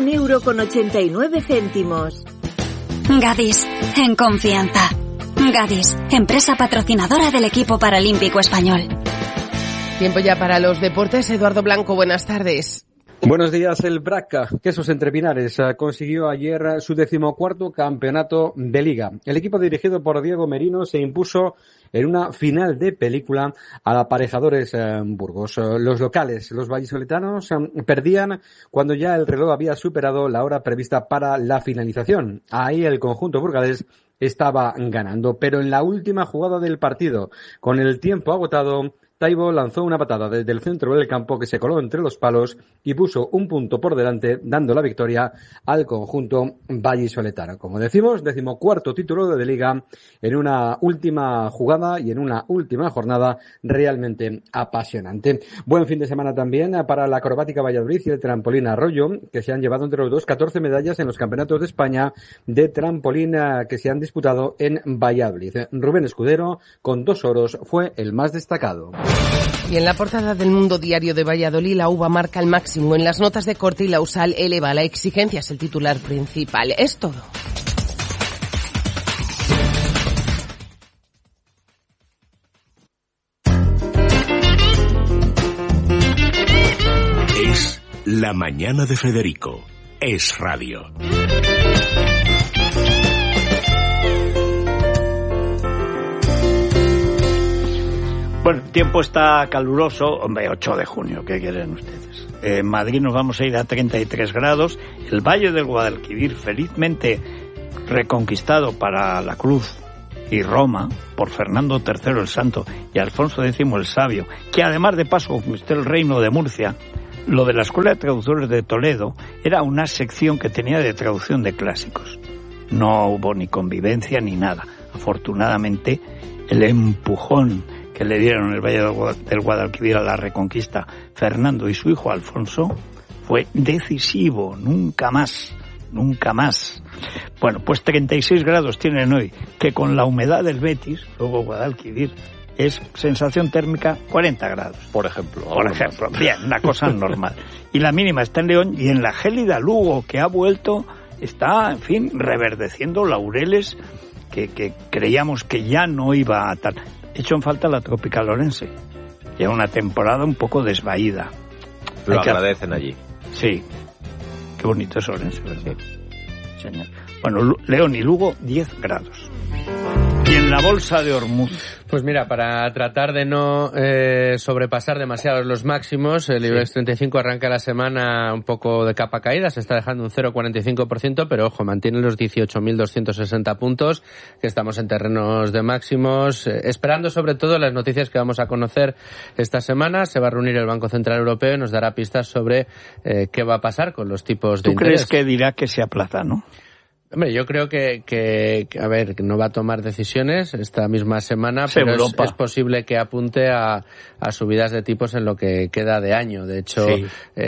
[SPEAKER 3] 1,89 €.
[SPEAKER 20] Gadis, en confianza. Gadis, empresa patrocinadora del equipo paralímpico español.
[SPEAKER 5] Tiempo ya para los deportes. Eduardo Blanco, buenas tardes.
[SPEAKER 28] Buenos días. El Braca, Quesos Entre Pinares, consiguió ayer su 14º campeonato de Liga. El equipo dirigido por Diego Merino se impuso en una final de película al Aparejadores Burgos. Los locales, los vallisoletanos, perdían cuando ya el reloj había superado la hora prevista para la finalización. Ahí el conjunto burgalés estaba ganando, pero en la última jugada del partido, con el tiempo agotado, Taibo lanzó una patada desde el centro del campo que se coló entre los palos y puso un punto por delante, dando la victoria al conjunto vallisoletano. Como decimos, 14º título de Liga en una última jugada y en una última jornada realmente apasionante. Buen fin de semana también para la acrobática Valladolid y el trampolín Arroyo, que se han llevado entre los dos 14 medallas en los campeonatos de España de trampolín que se han disputado en Valladolid. Rubén Escudero, con 2 oros, fue el más destacado.
[SPEAKER 5] Y en la portada del Mundo Diario de Valladolid, la uva marca el máximo. En las notas de corte y la USAL eleva la exigencia, es el titular principal. Es todo.
[SPEAKER 13] Es La Mañana de Federico. Es radio.
[SPEAKER 15] Bueno, el tiempo está caluroso. Hombre, 8 de junio, ¿qué quieren ustedes? En Madrid nos vamos a ir a 33 grados. El Valle del Guadalquivir, felizmente reconquistado para la Cruz y Roma por Fernando III el Santo y Alfonso X el Sabio, que además de paso conquistó el reino de Murcia. Lo de la Escuela de Traductores de Toledo era una sección que tenía de traducción de clásicos. No hubo ni convivencia ni nada. Afortunadamente, el empujón que le dieron el Valle del Guadalquivir a la Reconquista Fernando y su hijo Alfonso fue decisivo. Nunca más. Bueno, pues 36 grados tienen hoy, que con la humedad del Betis, luego Guadalquivir, es sensación térmica 40 grados.
[SPEAKER 14] Por ejemplo.
[SPEAKER 15] Bien, una cosa normal. Y la mínima está en León, y en la gélida Lugo, que ha vuelto, está, en fin, reverdeciendo laureles que creíamos que ya no iba a tal. Hecho en falta la Tropical Orense. Lleva una temporada un poco desvaída.
[SPEAKER 17] Lo agradecen allí.
[SPEAKER 15] Sí. Qué bonito es Orense, ¿verdad? Sí. Señor. Bueno, León y Lugo, 10 grados. Y en la bolsa de Ormuz.
[SPEAKER 1] Pues mira, para tratar de no sobrepasar demasiado los máximos, el IBEX 35 arranca la semana un poco de capa caída, se está dejando un 0,45%, pero ojo, mantiene los 18.260 puntos, que estamos en terrenos de máximos, esperando sobre todo las noticias que vamos a conocer esta semana. Se va a reunir el Banco Central Europeo y nos dará pistas sobre qué va a pasar con los tipos de interés.
[SPEAKER 15] ¿Tú crees que dirá que se aplaza, no?
[SPEAKER 1] Hombre, yo creo que a ver, que no va a tomar decisiones esta misma semana, pero es posible que apunte a subidas de tipos en lo que queda de año. De hecho, sí.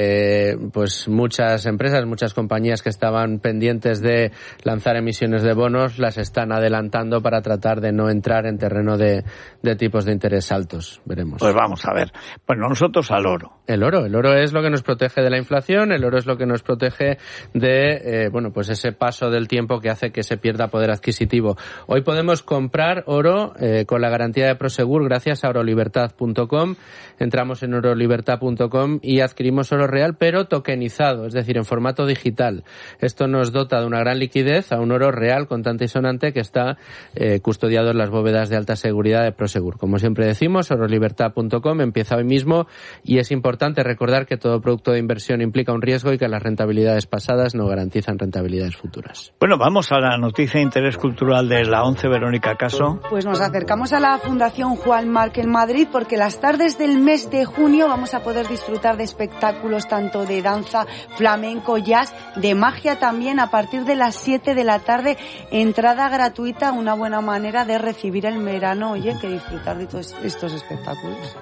[SPEAKER 1] Pues muchas empresas, muchas compañías que estaban pendientes de lanzar emisiones de bonos, las están adelantando para tratar de no entrar en terreno de tipos de interés altos. Veremos.
[SPEAKER 15] Pues vamos a ver. Bueno, nosotros al oro.
[SPEAKER 1] El oro es lo que nos protege de la inflación, el oro es lo que nos protege de, pues ese paso del tiempo que hace que se pierda poder adquisitivo. Hoy podemos comprar oro con la garantía de Prosegur gracias a orolibertad.com. Entramos en orolibertad.com y adquirimos oro real, pero tokenizado, es decir, en formato digital. Esto nos dota de una gran liquidez a un oro real, contante y sonante, que está custodiado en las bóvedas de alta seguridad de Prosegur. Como siempre decimos, orolibertad.com empieza hoy mismo y es importante recordar que todo producto de inversión implica un riesgo y que las rentabilidades pasadas no garantizan rentabilidades futuras.
[SPEAKER 15] Bueno, vamos a la noticia de interés cultural de la 11, Verónica Caso.
[SPEAKER 2] Pues nos acercamos a la Fundación Juan Marc en Madrid porque las tardes del mes de junio vamos a poder disfrutar de espectáculos tanto de danza, flamenco, jazz, de magia también a partir de las 7 de la tarde. Entrada gratuita, una buena manera de recibir el verano, oye, que disfrutar de todos estos espectáculos.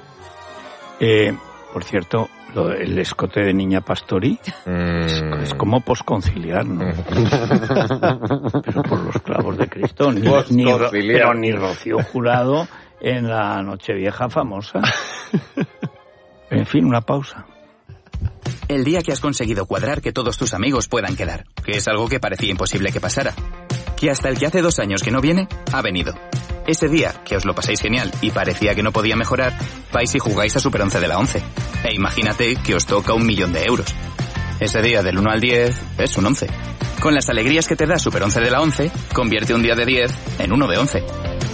[SPEAKER 15] Por cierto, el escote de Niña Pastori es como posconciliar, ¿no? Pero por los clavos de Cristo, ni Rocío Jurado en la Nochevieja famosa. En fin, una pausa.
[SPEAKER 12] El día que has conseguido cuadrar que todos tus amigos puedan quedar, que es algo que parecía imposible que pasara. Que hasta el que hace 2 años que no viene, ha venido. Ese día, que os lo pasáis genial y parecía que no podía mejorar, vais y jugáis a Super 11 de la 11. E imagínate que os toca 1 millón de euros. Ese día del 1 al 10 es un 11. Con las alegrías que te da Super 11 de la 11, convierte un día de 10 en uno de 11.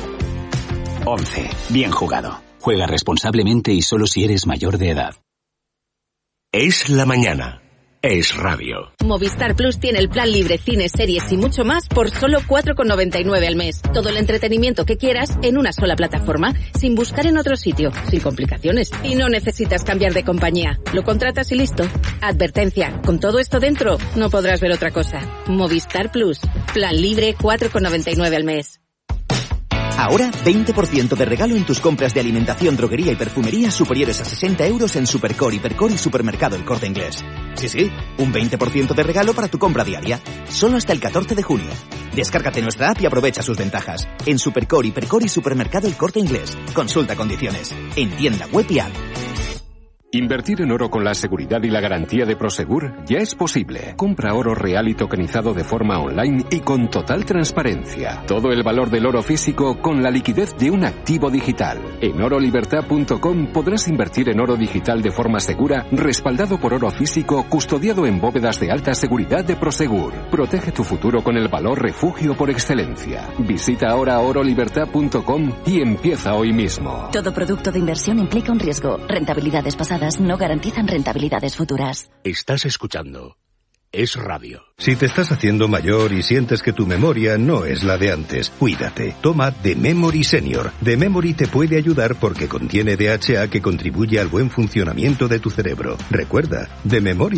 [SPEAKER 18] 11. Bien jugado. Juega responsablemente y solo si eres mayor de edad.
[SPEAKER 13] Es la mañana. Es Radio.
[SPEAKER 4] Movistar Plus tiene el plan libre, cines, series y mucho más por solo 4,99 al mes. Todo el entretenimiento que quieras en una sola plataforma, sin buscar en otro sitio, sin complicaciones. Y no necesitas cambiar de compañía. Lo contratas y listo. Advertencia, con todo esto dentro, no podrás ver otra cosa. Movistar Plus. Plan libre, 4,99 al mes.
[SPEAKER 19] Ahora, 20% de regalo en tus compras de alimentación, droguería y perfumería superiores a 60 euros en Supercore, Hipercore y Supermercado El Corte Inglés. Sí, un 20% de regalo para tu compra diaria. Solo hasta el 14 de junio. Descárgate nuestra app y aprovecha sus ventajas. En Supercore, Hipercore y Supermercado El Corte Inglés. Consulta condiciones. En tienda web y app.
[SPEAKER 21] Invertir en oro con la seguridad y la garantía de Prosegur ya es posible. Compra oro real y tokenizado de forma online y con total transparencia. Todo el valor del oro físico con la liquidez de un activo digital. En orolibertad.com podrás invertir en oro digital de forma segura, respaldado por oro físico, custodiado en bóvedas de alta seguridad de Prosegur. Protege tu futuro con el valor refugio por excelencia. Visita ahora orolibertad.com y empieza hoy mismo.
[SPEAKER 22] Todo producto de inversión implica un riesgo. Rentabilidades pasadas no garantizan rentabilidades futuras.
[SPEAKER 13] Estás escuchando Es Radio.
[SPEAKER 23] Si te estás haciendo mayor y sientes que tu memoria no es la de antes, cuídate. Toma The Memory Senior. The Memory te puede ayudar porque contiene DHA que contribuye al buen funcionamiento de tu cerebro. Recuerda, The Memory